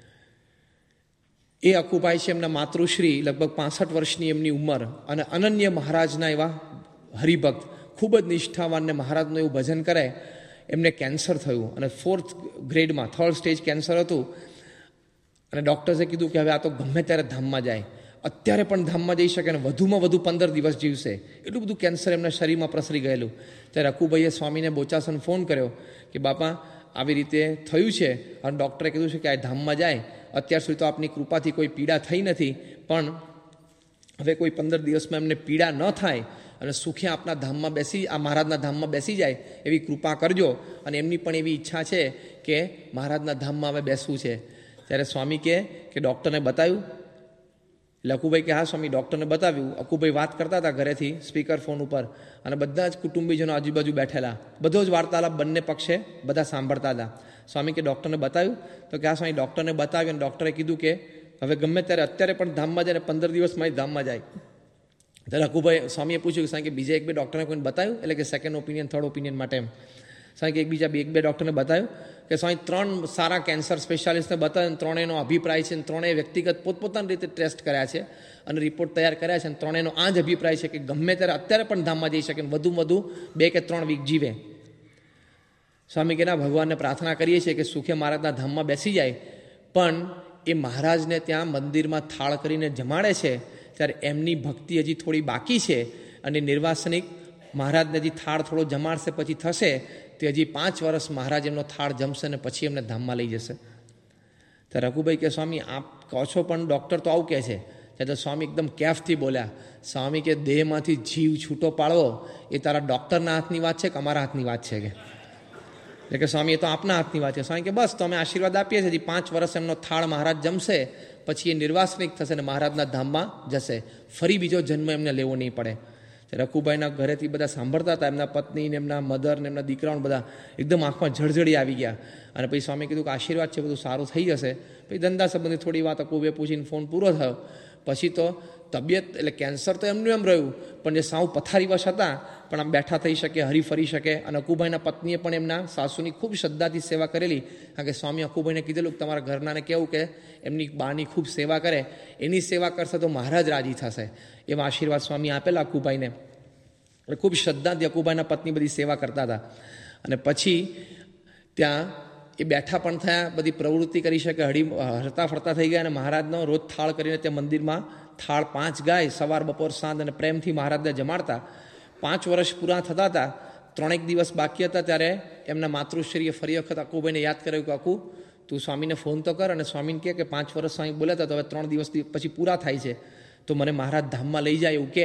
Speaker 1: એ અકુભાઈ છે, એમના માતૃશ્રી લગભગ 65 વર્ષની એમની ઉંમર, અને અનન્ય મહારાજના એવા હરિભક્ત, ખૂબ જ નિષ્ઠાવાન ને મહારાજનું એવું ભજન કરે. એમને કેન્સર થયું અને 4th ગ્રેડમાં 3rd સ્ટેજ કેન્સર હતું. અને ડૉક્ટર્સે કીધું કે હવે આ તો ગમે ત્યારે ધામમાં જાય, અત્યારે પણ ધામમાં જઈ શકે અને વધુમાં વધુ 15 દિવસ જીવશે, એટલું બધું કેન્સર એમના શરીરમાં પ્રસરી ગયેલું. ત્યારે અકુભાઈએ સ્વામીને બોચાસન ફોન કર્યો કે બાપા આવી રીતે થયું છે અને ડૉક્ટરે કીધું છે કે આ ધામમાં જાય. અત્યાર સુધી તો આપની કૃપાથી કોઈ પીડા થઈ નથી, પણ હવે કોઈ 15 દિવસમાં એમને પીડા ન થાય અને સુખે આપના ધામમાં બેસી, આ મહારાજના ધામમાં બેસી જાય એવી કૃપા કરજો. અને એમની પણ એવી ઈચ્છા છે કે મહારાજના ધામમાં હવે બેસવું છે. ત્યારે સ્વામી કે ડૉક્ટરને બતાવ્યું? એટલે અકુભાઈ કે હા સ્વામી, ડૉક્ટરને બતાવ્યું. અકુભાઈ વાત કરતા હતા ઘરેથી સ્પીકર ફોન ઉપર, અને બધા જ કુટુંબીજનો આજુબાજુ બેઠેલા, બધો જ વાર્તાલાપ બંને પક્ષે બધા સાંભળતા હતા. સ્વામી કે ડૉક્ટરને બતાવ્યું? તો કે હા સ્વામી, ડૉક્ટરને બતાવ્યું અને ડૉક્ટરે કીધું કે હવે ગમે ત્યારે અત્યારે પણ ધામમાં જાય ને 15 દિવસમાં ધામમાં જાય. ત્યારે અકુભાઈ સ્વામીએ પૂછ્યું કે સ્વામી કે બીજા 1-2 ડૉક્ટરને કોઈને બતાવ્યું? એટલે કે સેકન્ડ ઓપિનિયન, થર્ડ ઓપિનિયન માટે એમ. સ્વામી કે બીજા 1-2 ડૉક્ટરને બતાવ્યું? કે સ્વામી 3 સારા કેન્સર સ્પેશિયાલિસ્ટને બતાવ્યું, ત્રણેયનો અભિપ્રાય છે, ત્રણેય વ્યક્તિગત પોતપોતાની રીતે ટેસ્ટ કર્યા છે અને રિપોર્ટ તૈયાર કર્યા છે, અને ત્રણેયનો આ જ અભિપ્રાય છે કે ગમે ત્યારે અત્યારે પણ ધામમાં જઈ શકે, વધુમાં વધુ 2 કે 3 વીક જીવે. સ્વામી કે ના, ભગવાનને પ્રાર્થના કરીએ છીએ કે સુખે મહારાજના ધામમાં બેસી જાય, પણ એ મહારાજને ત્યાં મંદિરમાં થાળ કરીને જમાડે છે ત્યારે એમની ભક્તિ હજી થોડી બાકી છે, અને નિર્વાસનિક મહારાજને હજી થાળ થોડો જમાડશે પછી થશે, તે હજી 5 વર્ષ મહારાજ એમનો થાળ જમશે અને પછી એમને ધામમાં લઈ જશે. ત્યારે રઘુભાઈ કે સ્વામી આપ કહો છો પણ ડૉક્ટર તો આવું કહે છે. ત્યારે સ્વામી એકદમ કેફથી બોલ્યા. સ્વામી કે દેહમાંથી જીવ છૂટો પાડવો એ તારા ડૉક્ટરના હાથની વાત છે કે અમારા હાથની વાત છે? કે એટલે કે સ્વામી એ તો આપના હાથની વાત છે. સ્વામી કે બસ તો અમે આશીર્વાદ આપીએ છીએ, હજી 5 વર્ષ એમનો થાળ મહારાજ જમશે પછી એ નિર્વાસનિક થશે અને મહારાજના ધામમાં જશે, ફરી બીજો જન્મ એમને લેવો નહીં પડે. રકુભાઈના ઘરેથી બધા સાંભળતા હતા, એમના પત્ની ને એમના મધર ને એમના દીકરાઓ બધા એકદમ આંખમાં જળજળી આવી ગયા. અને પછી સ્વામી કીધું કે આશીર્વાદ છે, બધું સારું થઈ જશે. પછી ધંધા સંબંધી થોડી વાત અકુભાઈ પૂછીને ફોન પૂરો થયો. પછી તો તબિયત, એટલે કેન્સર તો એમનું એમ રહ્યું, પણ જે સાવ પથારીવશ હતા પણ આમ બેઠા થઈ શકે, હરી ફરી શકે. અને અકુભાઈના પત્નીએ પણ એમના સાસુની ખૂબ શ્રદ્ધાથી સેવા કરેલી, કારણ કે સ્વામી અકુભાઈને કીધેલું કે તમારા ઘરનાને કહેવું કે એમની બાની ખૂબ સેવા કરે, એની સેવા કરશે તો મહારાજ રાજી થશે. એવા આશીર્વાદ સ્વામી આપેલા અકુભાઈને. એટલે ખૂબ શ્રદ્ધાથી અકુભાઈના પત્ની બધી સેવા કરતા હતા. અને પછી ત્યાં એ બેઠા પણ થયા, બધી પ્રવૃત્તિ કરી શકે, હરતા ફરતા થઈ ગયા. અને મહારાજનો રોજ થાળ કરીને તે મંદિરમાં થાળ 5 ગાય સવાર બપોર સાંજ અને પ્રેમથી મહારાજને જમાડતા. 5 વર્ષ પૂરા થતા હતા, 3 દિવસ બાકી હતા ત્યારે એમના માતૃશ્રીએ ફરી વખત અકુભાઈને યાદ કર્યું કે અકુ તું સ્વામીને ફોન તો કર. અને સ્વામીને કહે કે 5 વર્ષ સ્વામી બોલ્યા હતા તો હવે 3 દિવસ પછી પૂરા થાય છે, તો મને મહારાજ ધામમાં લઈ જાય એવું કહે.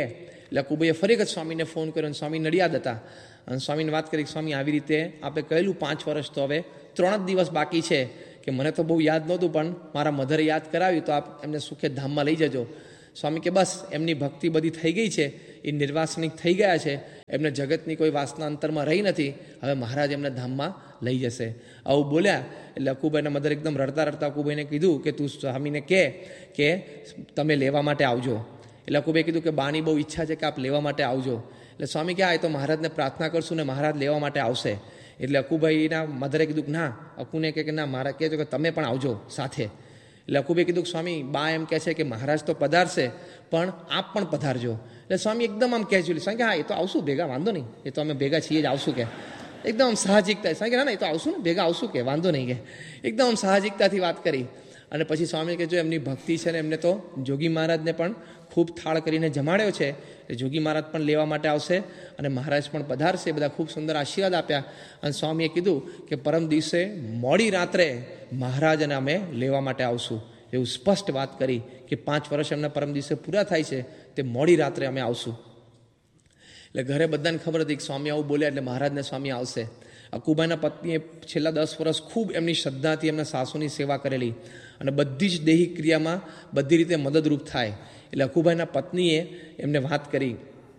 Speaker 1: એટલે અકુભાઈએ ફરી વખત સ્વામીને ફોન કર્યો અને સ્વામી નડિયાદ હતા અને સ્વામીને વાત કરી કે સ્વામી આવી રીતે આપણે કહેલું 5 વર્ષ તો હવે 3 જ દિવસ બાકી છે કે મને તો બહુ યાદ નહોતું પણ મારા મધરે યાદ કરાવ્યું તો આપ એમને સુખે ધામમાં લઈ જજો. સ્વામી કે બસ એમની ભક્તિ બધી થઈ ગઈ છે, એ નિર્વાસનિક થઈ ગયા છે, એમને જગતની કોઈ વાસના અંતરમાં રહી નથી, હવે મહારાજ એમને ધામમાં લઈ જશે. આવું બોલ્યા એટલે અકુભાઈના મધર એકદમ રડતા રડતા અકુભાઈને કીધું કે તું સ્વામીને કે તમે લેવા માટે આવજો. એટલે અકુભાઈએ કીધું કે બાની બહુ ઈચ્છા છે કે આપ લેવા માટે આવજો. એટલે સ્વામી કે એ તો મહારાજને પ્રાર્થના કરશું ને મહારાજ લેવા માટે આવશે. એટલે અકુભાઈના મધરે કીધું કે ના, અકુને કે ના મારા કહેજો કે તમે પણ આવજો સાથે. એટલે અકુભાઈએ કીધું કે સ્વામી બા એમ કહે છે કે મહારાજ તો પધારશે પણ આપ પણ પધારજો. એટલે સ્વામી એકદમ આમ કેજ્યુઅલી સ્વામી કે હા એ તો આવશું ભેગા, વાંધો નહીં, એ તો અમે ભેગા છીએ જ, આવશું કે એકદમ આમ સાહજિકતા. સ્વામી કે ના એ તો આવશું ને ભેગા આવશું કે વાંધો નહીં કે એકદમ આમ સાહજિકતાથી વાત કરી. અને પછી સ્વામી કે જો એમની ભક્તિ છે ને એમને તો જોગી મહારાજને પણ ખૂબ થાળ કરીને જમાડ્યો છે, જોગી મહારાજ પણ લેવા માટે આવશે અને મહારાજ પણ પધારશે. બધા ખૂબ સુંદર આશીર્વાદ આપ્યા. અને સ્વામીએ કીધું કે પરમ દિવસે મોડી રાત્રે મહારાજને અમે લેવા માટે આવશું, એવું સ્પષ્ટ વાત કરી કે 5 વર્ષ એમના પરમ દિવસે પૂરા થાય છે તે મોડી રાત્રે અમે આવશું. એટલે ઘરે બધાને ખબર હતી કે સ્વામી આવું બોલ્યા એટલે મહારાજને સ્વામી આવશે. અકુભાઈના પત્નીએ છેલ્લા 10 વર્ષ ખૂબ એમની શ્રદ્ધાથી એમના સાસુની સેવા કરેલી અને બધી જ દેહી ક્રિયામાં બધી રીતે મદદરૂપ થાય. એટલે અકુભાઈના પત્નીએ એમને વાત કરી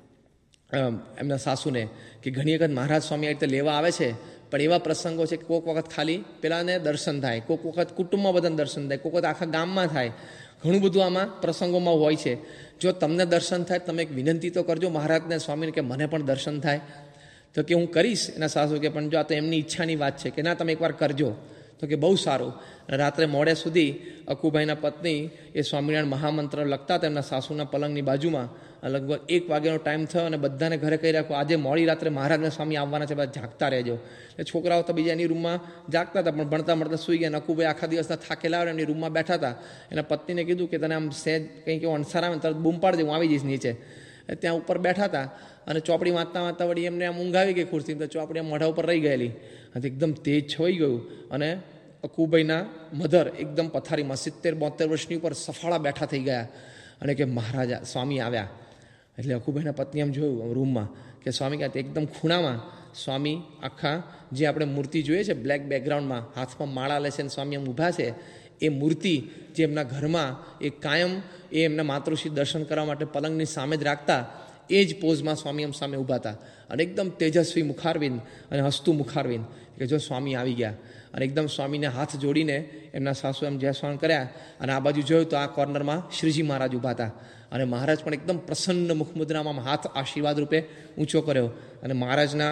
Speaker 1: એમના સાસુને કે ઘણી વખત મહારાજ સ્વામી આ રીતે લેવા આવે છે પણ એવા પ્રસંગો છે કે કોઈક વખત ખાલી પેલાને દર્શન થાય, કોઈક વખત કુટુંબમાં બધાને દર્શન થાય, કોઈક વખત આખા ગામમાં થાય, ઘણું બધું આમાં પ્રસંગોમાં હોય છે. જો તમને દર્શન થાય તમે એક વિનંતી તો કરજો મહારાજને સ્વામીને કે મને પણ દર્શન થાય. તો કે હું કરીશ. એના સાસુ કે પણ જો આ તો એમની ઈચ્છાની વાત છે કે ના તમે એકવાર કરજો. તો કે બહુ સારું. રાત્રે મોડે સુધી અકુભાઈના પત્ની એ સ્વામિનારાયણ મહામંત્ર લખતા હતા એમના સાસુના પલંગની બાજુમાં. લગભગ 1 વાગ્યાનો ટાઈમ થયો અને બધાને ઘરે કહી રાખ્યું આજે મોડી રાત્રે મહારાજના સ્વામી આવવાના છે, બધા જાગતા રહેજો. એટલે છોકરાઓ તો બીજા એની રૂમમાં જાગતા હતા પણ ભણતા ભણતા સૂઈ ગયા. અકુભાઈ આખા દિવસના થાકેલા આવે એમની રૂમમાં બેઠા હતા. એના પત્નીને કીધું કે તને આમ સહેજ કંઈક એવો અણસાર આવે તરત બૂમ પાડી દે, હું આવી જઈશ નીચે. ત્યાં ઉપર બેઠા હતા અને ચોપડી વાંચતા વાંચતા વળી એમને આમ ઊંઘ આવી ગઈ ખુરશી, તો ચોપડી આમ મોઢા ઉપર રહી ગયેલી અને એકદમ તેજ છવાઈ ગયું. અને અકુભાઈના મધર એકદમ પથારીમાં 70-72 વર્ષની ઉપર સફાળા બેઠા થઈ ગયા અને કે મહારાજા સ્વામી આવ્યા. એટલે અકુભાઈના પત્ની એમ જોયું રૂમમાં કે સ્વામી ક્યાં એકદમ ખૂણામાં સ્વામી આખા જે આપણે મૂર્તિ જોઈએ છે બ્લેક બેકગ્રાઉન્ડમાં હાથમાં માળા લે છે અને સ્વામી એમ ઊભા છે, એ મૂર્તિ જે એમના ઘરમાં એ કાયમ એ એમના માતૃશ્રી દર્શન કરવા માટે પલંગની સામે જ રાખતા એ જ પોઝમાં સ્વામી એમ સામે ઊભા હતા અને એકદમ તેજસ્વી મુખારવિંદ અને હસતું મુખારવિંદ કે જો સ્વામી આવી ગયા. અને એકદમ સ્વામીને હાથ જોડીને એમના સાસુ એમ જય સ્વામી કર્યા અને આ બાજુ જોયું તો આ કોર્નરમાં શ્રીજી મહારાજ ઊભા હતા અને મહારાજ પણ એકદમ પ્રસન્ન મુખમુદ્રામાં હાથ આશીર્વાદ રૂપે ઊંચો કર્યો અને મહારાજના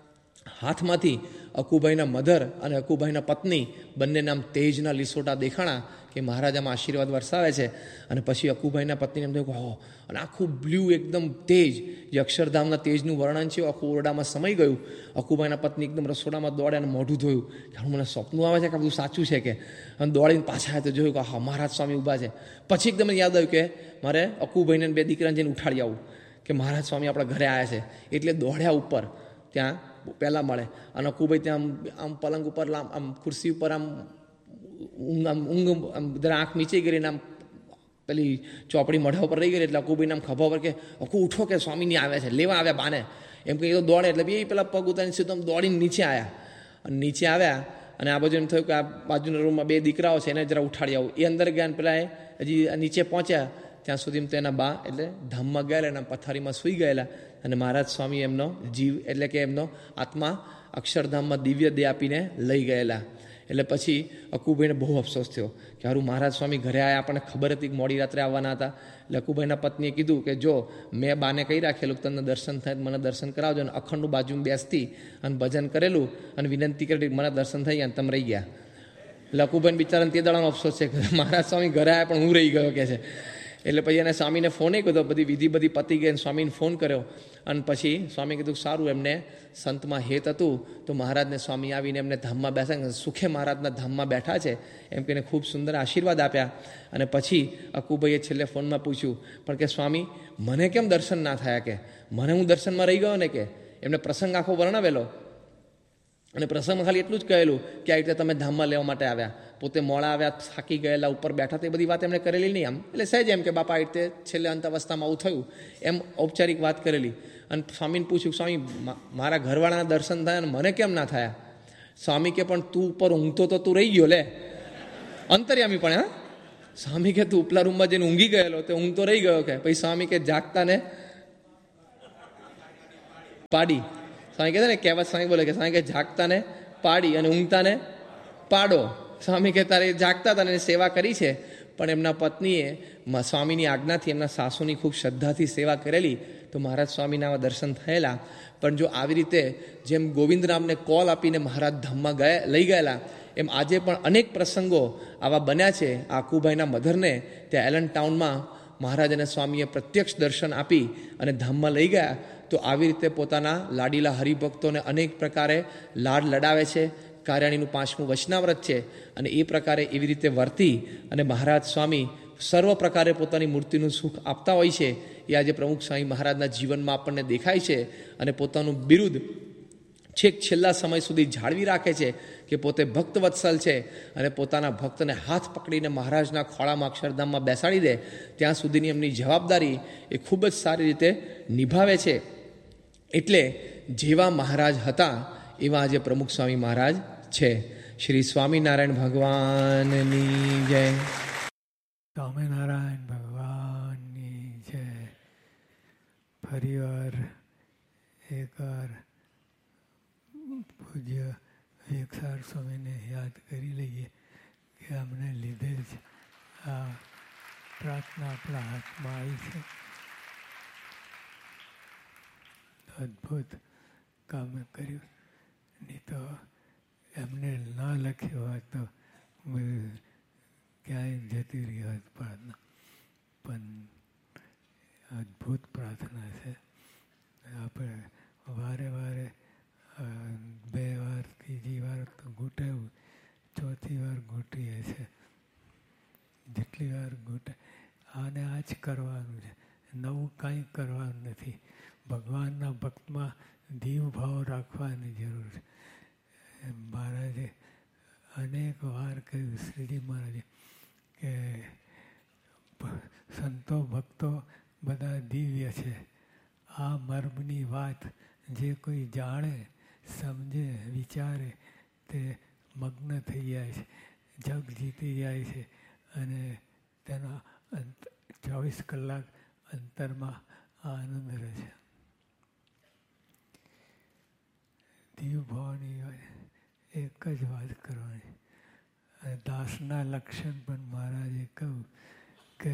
Speaker 1: હાથમાંથી અકુભાઈના મધર અને અકુભાઈના પત્ની બંનેના આમ તેજના લીસોટા દેખાણા કે મહારાજામાં આશીર્વાદ વરસાવે છે. અને પછી અકુભાઈના પત્નીને એમ થયું કે હો, અને આખું બ્લુ એકદમ તેજ જે અક્ષરધામના તેજનું વર્ણન છે આખું ઓરડામાં સમાઈ ગયું. અકુભાઈના પત્ની એકદમ રસોડામાં દોડે અને મોઢું ધોયું કે મને સપનું આવે છે કે બધું સાચું છે કે, અને દોડીને પાછા આવ્યા તો જોયું કે હા મહારાજ સ્વામી ઊભા છે. પછી એકદમ યાદ આવ્યું કે મારે અકુભાઈને 2 દીકરાને જઈને ઉઠાડી આવું કે મહારાજ સ્વામી આપણા ઘરે આવ્યા છે. એટલે દોડ્યા ઉપર, ત્યાં પહેલાં મળે અને અકુભાઈ ત્યાં આમ પલંગ ઉપર આમ ખુરશી ઉપર આમ ઊંઘ આમ જરા આંખ નીચે કરીને આમ પેલી ચોપડી મોઢા ઉપર રહી ગઈ. એટલે અકુભાઈને આમ ખભા પર કે અકુ ઉઠો કે સ્વામીની આવ્યા છે, લેવા આવ્યા બાને એમ કે તો દોડે. એટલે બે પેલા પગ ઉતારીને સીધો આમ દોડીને નીચે આવ્યા અને નીચે આવ્યા અને આ બાજુ એમ થયું કે આ બાજુના રૂમમાં 2 દીકરાઓ છે એને જરા ઉઠાડી આવું. એ અંદર ગયા પેલા હજી નીચે પહોંચ્યા ત્યાં સુધી તો એના બા એટલે ધામમાં ગયેલા એના પથારીમાં સૂઈ ગયેલા અને મહારાજ સ્વામી એમનો જીવ એટલે કે એમનો આત્મા અક્ષરધામમાં દિવ્ય દેહ આપીને લઈ ગયેલા. એટલે પછી અકુભાઈને બહુ અફસોસ થયો કે હારું મહારાજ સ્વામી ઘરે આવ્યા, આપણને ખબર હતી કે મોડી રાત્રે આવવાના હતા. એટલે અકુભાઈના પત્નીએ કીધું કે જો મેં બાને કહી રાખેલું તમને દર્શન થાય મને દર્શન કરાવજો. અને અખંડનું બાજુમાં બેસતી અને ભજન કરેલું અને વિનંતી કરેલી મને દર્શન થઈ ગયા અને તમે રહી ગયા. એટલે અકુભાઈને બિચારાને તે દાડાનો અફસોસ છે કે મહારાજ સ્વામી ઘરે આવ્યા પણ હું રહી ગયો કે છે. એટલે પછી એને સ્વામીને ફોને કર્યો, બધી વિધિ બધી પતી ગઈ, સ્વામીને ફોન કર્યો અને પછી સ્વામી કીધું સારું એમને સંતમાં હેત હતું તો મહારાજને સ્વામી આવીને એમને ધામમાં બેસા સુખે મહારાજના ધામમાં બેઠા છે એમ કહીને ખૂબ સુંદર આશીર્વાદ આપ્યા. અને પછી અકુભાઈએ છેલ્લે ફોનમાં પૂછ્યું પણ કે સ્વામી મને કેમ દર્શન ના થયા, કે મને હું દર્શનમાં રહી ગયો ને, કે એમને પ્રસંગ આખો વર્ણવેલો. અને પ્રસંગમાં ખાલી એટલું જ કહેલું કે આ રીતે તમે ધામમાં લેવા માટે આવ્યા, પોતે મોડા આવ્યા, થાકી ગયેલા, ઉપર બેઠા, તે બધી વાત એમણે કરેલી નહીં. આમ એટલે સહેજ એમ કે બાપા આ રીતે છેલ્લે અંત અવસ્થામાં આવું થયું એમ ઔપચારિક વાત કરેલી. અને સ્વામીને પૂછ્યું, સ્વામી મારા ઘરવાળાના દર્શન થયા અને મને કેમ ના થયા? સ્વામી કે પણ તું ઉપર ઊંઘતો તો તું રહી ગયો લે, અંતર્યામી પણ. હા, સ્વામી કે તું ઉપલા રૂમમાં જઈને ઊંઘી ગયેલો, તે ઊંઘ તો રહી ગયો કે. પછી સ્વામી કે જાગતા ને પાડી. સ્વામી કહે છે ને કહેવત, સ્વામી બોલે કે સ્વામી કે જાગતા ને પાડી અને ઊંઘતા ને પાડો. સ્વામી કે તારે જાગતા હતા ને સેવા કરી છે, પણ એમના પત્નીએ સ્વામીની આજ્ઞાથી એમના સાસુની ખૂબ શ્રદ્ધાથી સેવા કરેલી, તો મહારાજ સ્વામીના આવા દર્શન થયેલા. પણ જો આવી રીતે જેમ ગોવિંદરામને કોલ આપીને મહારાજ ધામમાં લઈ ગયેલા, એમ આજે પણ અનેક પ્રસંગો આવા બન્યા છે. આકુભાઈના મધરને ત્યાં એલન ટાઉનમાં મહારાજ અને સ્વામીએ પ્રત્યક્ષ દર્શન આપી અને ધામમાં લઈ ગયા. તો આવી રીતે પોતાના લાડીલા હરિભક્તોને અનેક પ્રકારે લાડ લડાવે છે. કાર્યાણીનું 5મું વચનાવ્રત છે, અને એ પ્રકારે એવી રીતે વર્તી અને મહારાજ સ્વામી સર્વ પ્રકારે પોતાની મૂર્તિનું સુખ આપતા હોય છે. એ આજે પ્રમુખ સ્વામી મહારાજના જીવનમાં આપણને દેખાય છે. અને પોતાનું બિરુદ છેક છેલ્લા સમય સુધી જાળવી રાખે છે કે પોતે ભક્તવત્સલ છે અને પોતાના ભક્તને હાથ પકડીને મહારાજના ખોળામાં અક્ષરધામમાં બેસાડી દે ત્યાં સુધીની એમની જવાબદારી એ ખૂબ જ સારી રીતે નિભાવે છે. એટલે જેવા મહારાજ હતા એવા આજે પ્રમુખ સ્વામી મહારાજ છે. શ્રી સ્વામિનારાયણ ભગવાનની જય.
Speaker 2: સ્વામિનારાયણ ભગવાનની જય. ફરીવાર એકવાર પૂજ્ય વિવેકસાર સ્વામીને યાદ કરી લઈએ કે અમને લીધે જ આ પ્રાર્થના આપણા હાથમાં આવી છે. અદ્ભુત કામ કર્યું. નહીં તો એમને ના લખ્યો હોત તો ક્યાંય જતી રહી હોત પ્રાર્થના. પણ અદ્ભુત પ્રાર્થના છે. આપણે વારે વારે 2 વાર 3જી વાર તો ઘૂંટાયું, 4થી વાર ઘૂંટીએ છે. જેટલી વાર ઘૂંટે આને આ જ કરવાનું છે, નવું કાંઈ કરવાનું નથી. ભગવાનના ભક્તમાં દીવ ભાવ રાખવાની જરૂર છે. મહારાજે અનેક વાર કહ્યું, શ્રીજી મહારાજે, કે સંતો ભક્તો બધા દિવ્ય છે. આ મર્મની વાત જે કોઈ જાણે, સમજે, વિચારે તે મગ્ન થઈ જાય છે, જગ જીતી જાય છે અને તેના 24 કલાક અંતરમાં આનંદ રહે છે. દીવ ભાવની એક જ વાત કરવાની. દાસના લક્ષણ પણ મહારાજે કહ્યું કે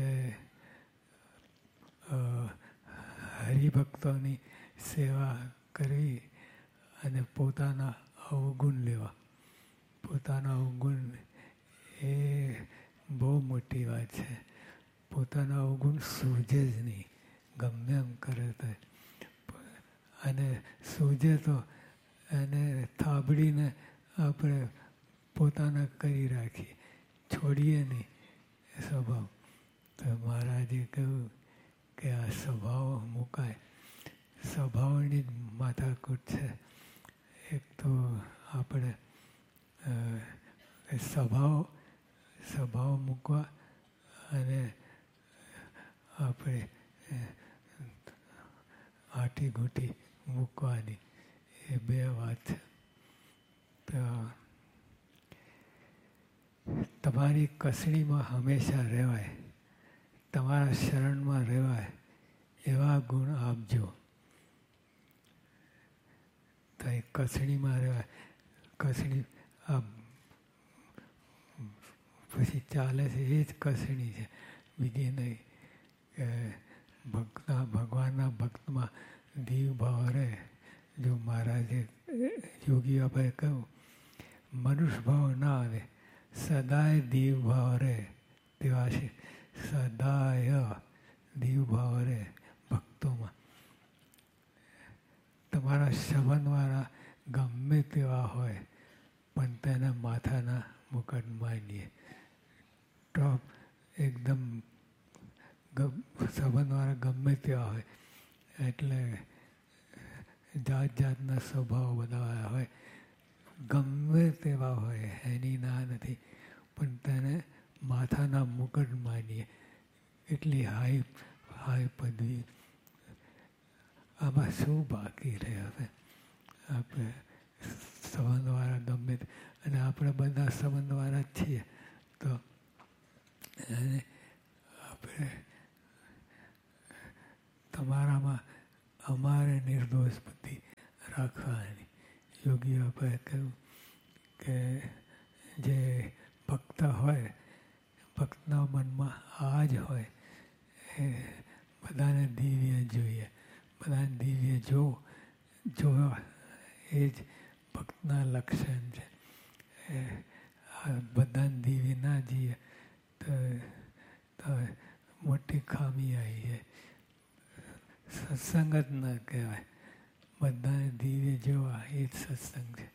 Speaker 2: હરિભક્તોની સેવા કરવી અને પોતાના અવગુણ લેવા. પોતાના અવગુણ એ બહુ મોટી વાત છે. પોતાના અવગુણ સૂઝે જ નહીં, ગમે એમ કરે તો. અને સૂઝે તો એને થાબડીને આપણે પોતાના કરી રાખીએ, છોડીએ નહીં સ્વભાવ. તો મહારાજે કહ્યું કે આ સ્વભાવ મુકાય. સ્વભાવની જ માથાકૂટ છે. એક તો આપણે સ્વભાવ મૂકવા અને આપણે આટી ઘૂંટી મૂકવાની, એ 2 વાત છે. તો તમારી કસણીમાં હંમેશા રહેવાય, તમારા શરણમાં રહેવાય એવા ગુણ આપજો. તો એ કસણીમાં રહેવાય. કસણી આ પછી ચાલે છે એ જ કસણી છે, બીજી નહીં. કે ભગવાનના ભક્તમાં દીવ ભાવ રહે. જો મહારાજે યોગીઓભાઈ કહ્યું, મનુષ્ય ભાવ ના આવે, સદાય દીવ ભાવ રહે. તેવા છે સદાય દીવ ભાવ રહે ભક્તોમાં. તમારા સંબંધવાળા ગમે તેવા હોય પણ તેના માથાના મુકટ માંડીએ. ટોપ એકદમ સંબંધવાળા ગમે તેવા હોય, એટલે જાત જાતના સ્વભાવ બધા હોય. ગમે તેવા હોય એની ના નથી, પણ તેને માથાના મુકટ માનીએ, એટલી હાઈ પદવી. આમાં શું બાકી રહે હવે? આપણે સંબંધવાળા ગમે અને આપણે બધા સંબંધવાળા જ છીએ, તો આપણે તમારામાં અમારે નિર્દોષ બુદ્ધિ રાખવાની. યોગી બાપાએ કહ્યું કે જે ભક્ત હોય, ભક્તના મનમાં આ જ હોય, એ બધાને દિવ્ય જોઈએ, બધાને દિવ્ય જોવા એ જ ભક્તના લક્ષણ છે. બધાને દિવ્ય ના જઈએ તો મોટી ખામી આવી છે. સત્સંગ જ ન કહેવાય. બધાને દિવ્ય જોવા એ જ સત્સંગ છે.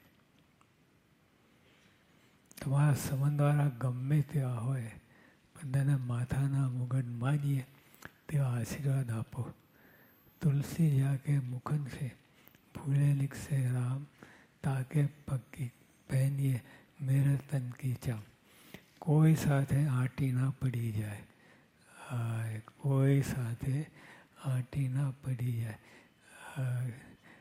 Speaker 2: તમારા સંબંધવાળા ગમે તેવા હોય, બધાને માથાના મુગટ માનીએ તેવા આશીર્વાદ આપો. તુલસી જાકે મુખન से फूले लिखसे राम, ताके पक्की पहनिए मेरे तन की चाम. કોઈ સાથે આંટી ના પડી જાય. કોઈ સાથે આંટી ના પડી જાય.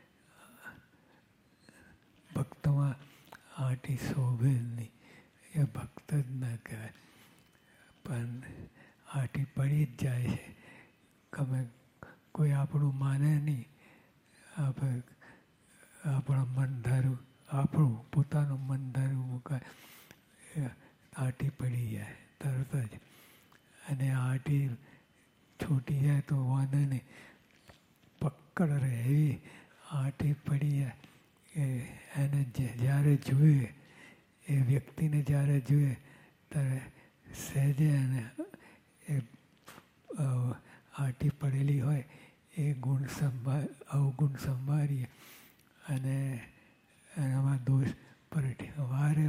Speaker 2: ભક્તમાં આંટી શોભે જ નહીં, એ ભક્ત જ ના કહેવાય. પણ આંટી પડી જ જાય છે. ગમે કોઈ આપણું માને નહીં, આપણે આપણા મન ધારું, આપણું પોતાનું મન ધારું મુકાય, આંટી પડી જાય તરત જ. અને આંટી છૂટી જાય તો વાંધો નહીં, પકડ રહે એવી આંટી પડી જાય કે એને જ્યારે જોઈએ, એ વ્યક્તિને જ્યારે જોઈએ ત્યારે સહેજે એને એ આંટી પડેલી હોય એ અવગુણ સંભાળીએ અને એનામાં દોષ પલટી. વારે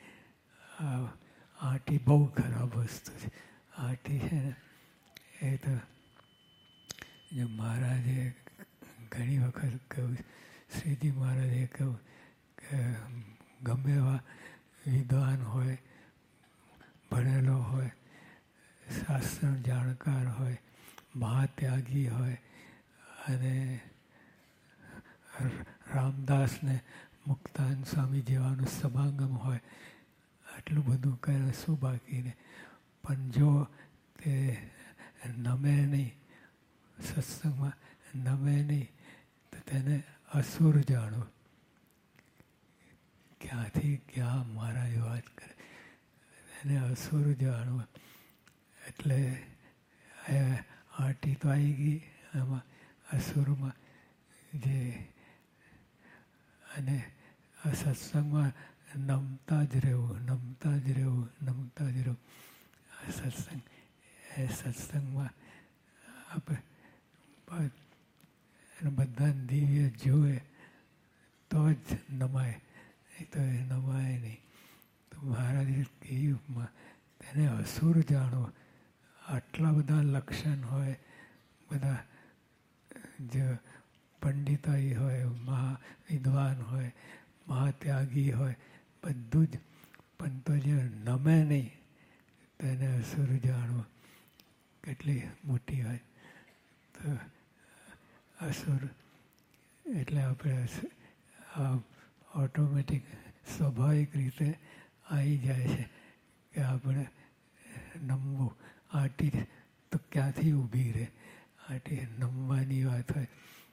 Speaker 2: આંટી બહુ ખરાબ વસ્તુ છે. આંટી છે ને એ તો જે મહારાજે ઘણી વખત કહ્યું, શ્રીજી મહારાજે કહ્યું કે ગમે એવા વિદ્વાન હોય, ભણેલો હોય, શાસ્ત્ર જાણકાર હોય, મહાત્યાગી હોય અને રામદાસને મુક્તાન સ્વામી જેવાનું સમાગમ હોય, આટલું બધું કરે શું બાકી ને? પણ જો તે નમે નહીં, સત્સંગમાં નમે નહીં, તો તેને અસુર જાણો. ક્યાંથી ક્યાં મહારાજ વાત કરે, એને અસુર જાણો. એટલે આંટી તો આવી ગઈ આમાં અસુરમાં જે. અને આ સત્સંગમાં નમતા જ રહેવું, નમતા જ રહેવું, નમતા જ રહેવું. આ સત્સંગ, એ સત્સંગમાં આપણે બધાને દિવ્ય જોવે તો જ નમાય, નહીં તો એ નમાય નહીં. તો મહારાજે કહ્યું તેને અસુર જાણો. આટલા બધા લક્ષણ હોય, બધા જે પંડિતાઈ હોય, વિદ્વાન હોય, મહાત્યાગી હોય, બધું જ, પણ તો જે નમે નહીં તેને અસુર જાણો. કેટલી મોટી હોય. તો અસુર એટલે આપણે ઓટોમેટિક સ્વાભાવિક રીતે આવી જાય છે કે આપણે નમવું. આંટી તો ક્યાંથી ઊભી રહે? આંટી નમવાની વાત હોય.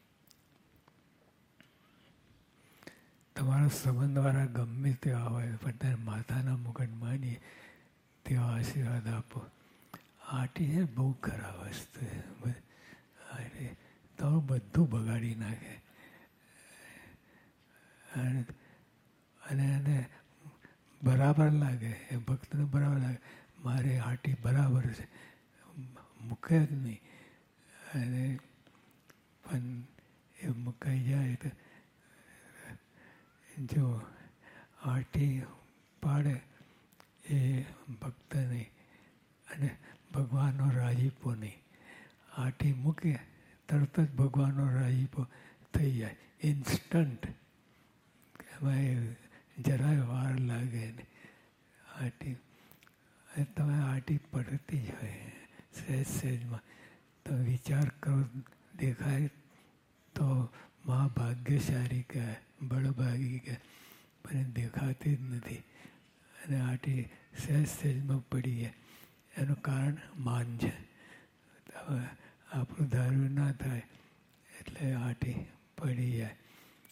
Speaker 2: તમારા સંબંધવાળા ગમે તેવા હોય, પણ તેને માથાના મુકટ માનીએ તેવા આશીર્વાદ આપો. આંટી છે બહુ ખરાબ વસ્તુ છે. આંટી તો બધું બગાડી નાખે. અને એને બરાબર લાગે, એ ભક્તને બરાબર લાગે, મારે આંટી બરાબર છે, મૂકે જ નહીં. અને પણ એ મુકાઈ જાય તો જો આંટી પાડે એ ભક્ત નહીં અને ભગવાનનો રાજીપો નહીં. આંટી મૂકે તરત જ ભગવાનનો રાજીપો થઈ જાય, ઇન્સ્ટન્ટ. એમાં જરાય વાર લાગે ને આંટી તમે આંટી પડતી જ હોય સહેજ સહેજમાં. તો વિચાર કરો, દેખાય તો મા ભાગ્યશાળી કહેવાય, બળભાગી કહેવાય, પણ દેખાતી જ નથી અને આંટી સહેજ સહેજમાં પડી જાય. એનું કારણ માન છે. હવે આપણું ધાર્યું ના થાય એટલે આંટી પડી જાય.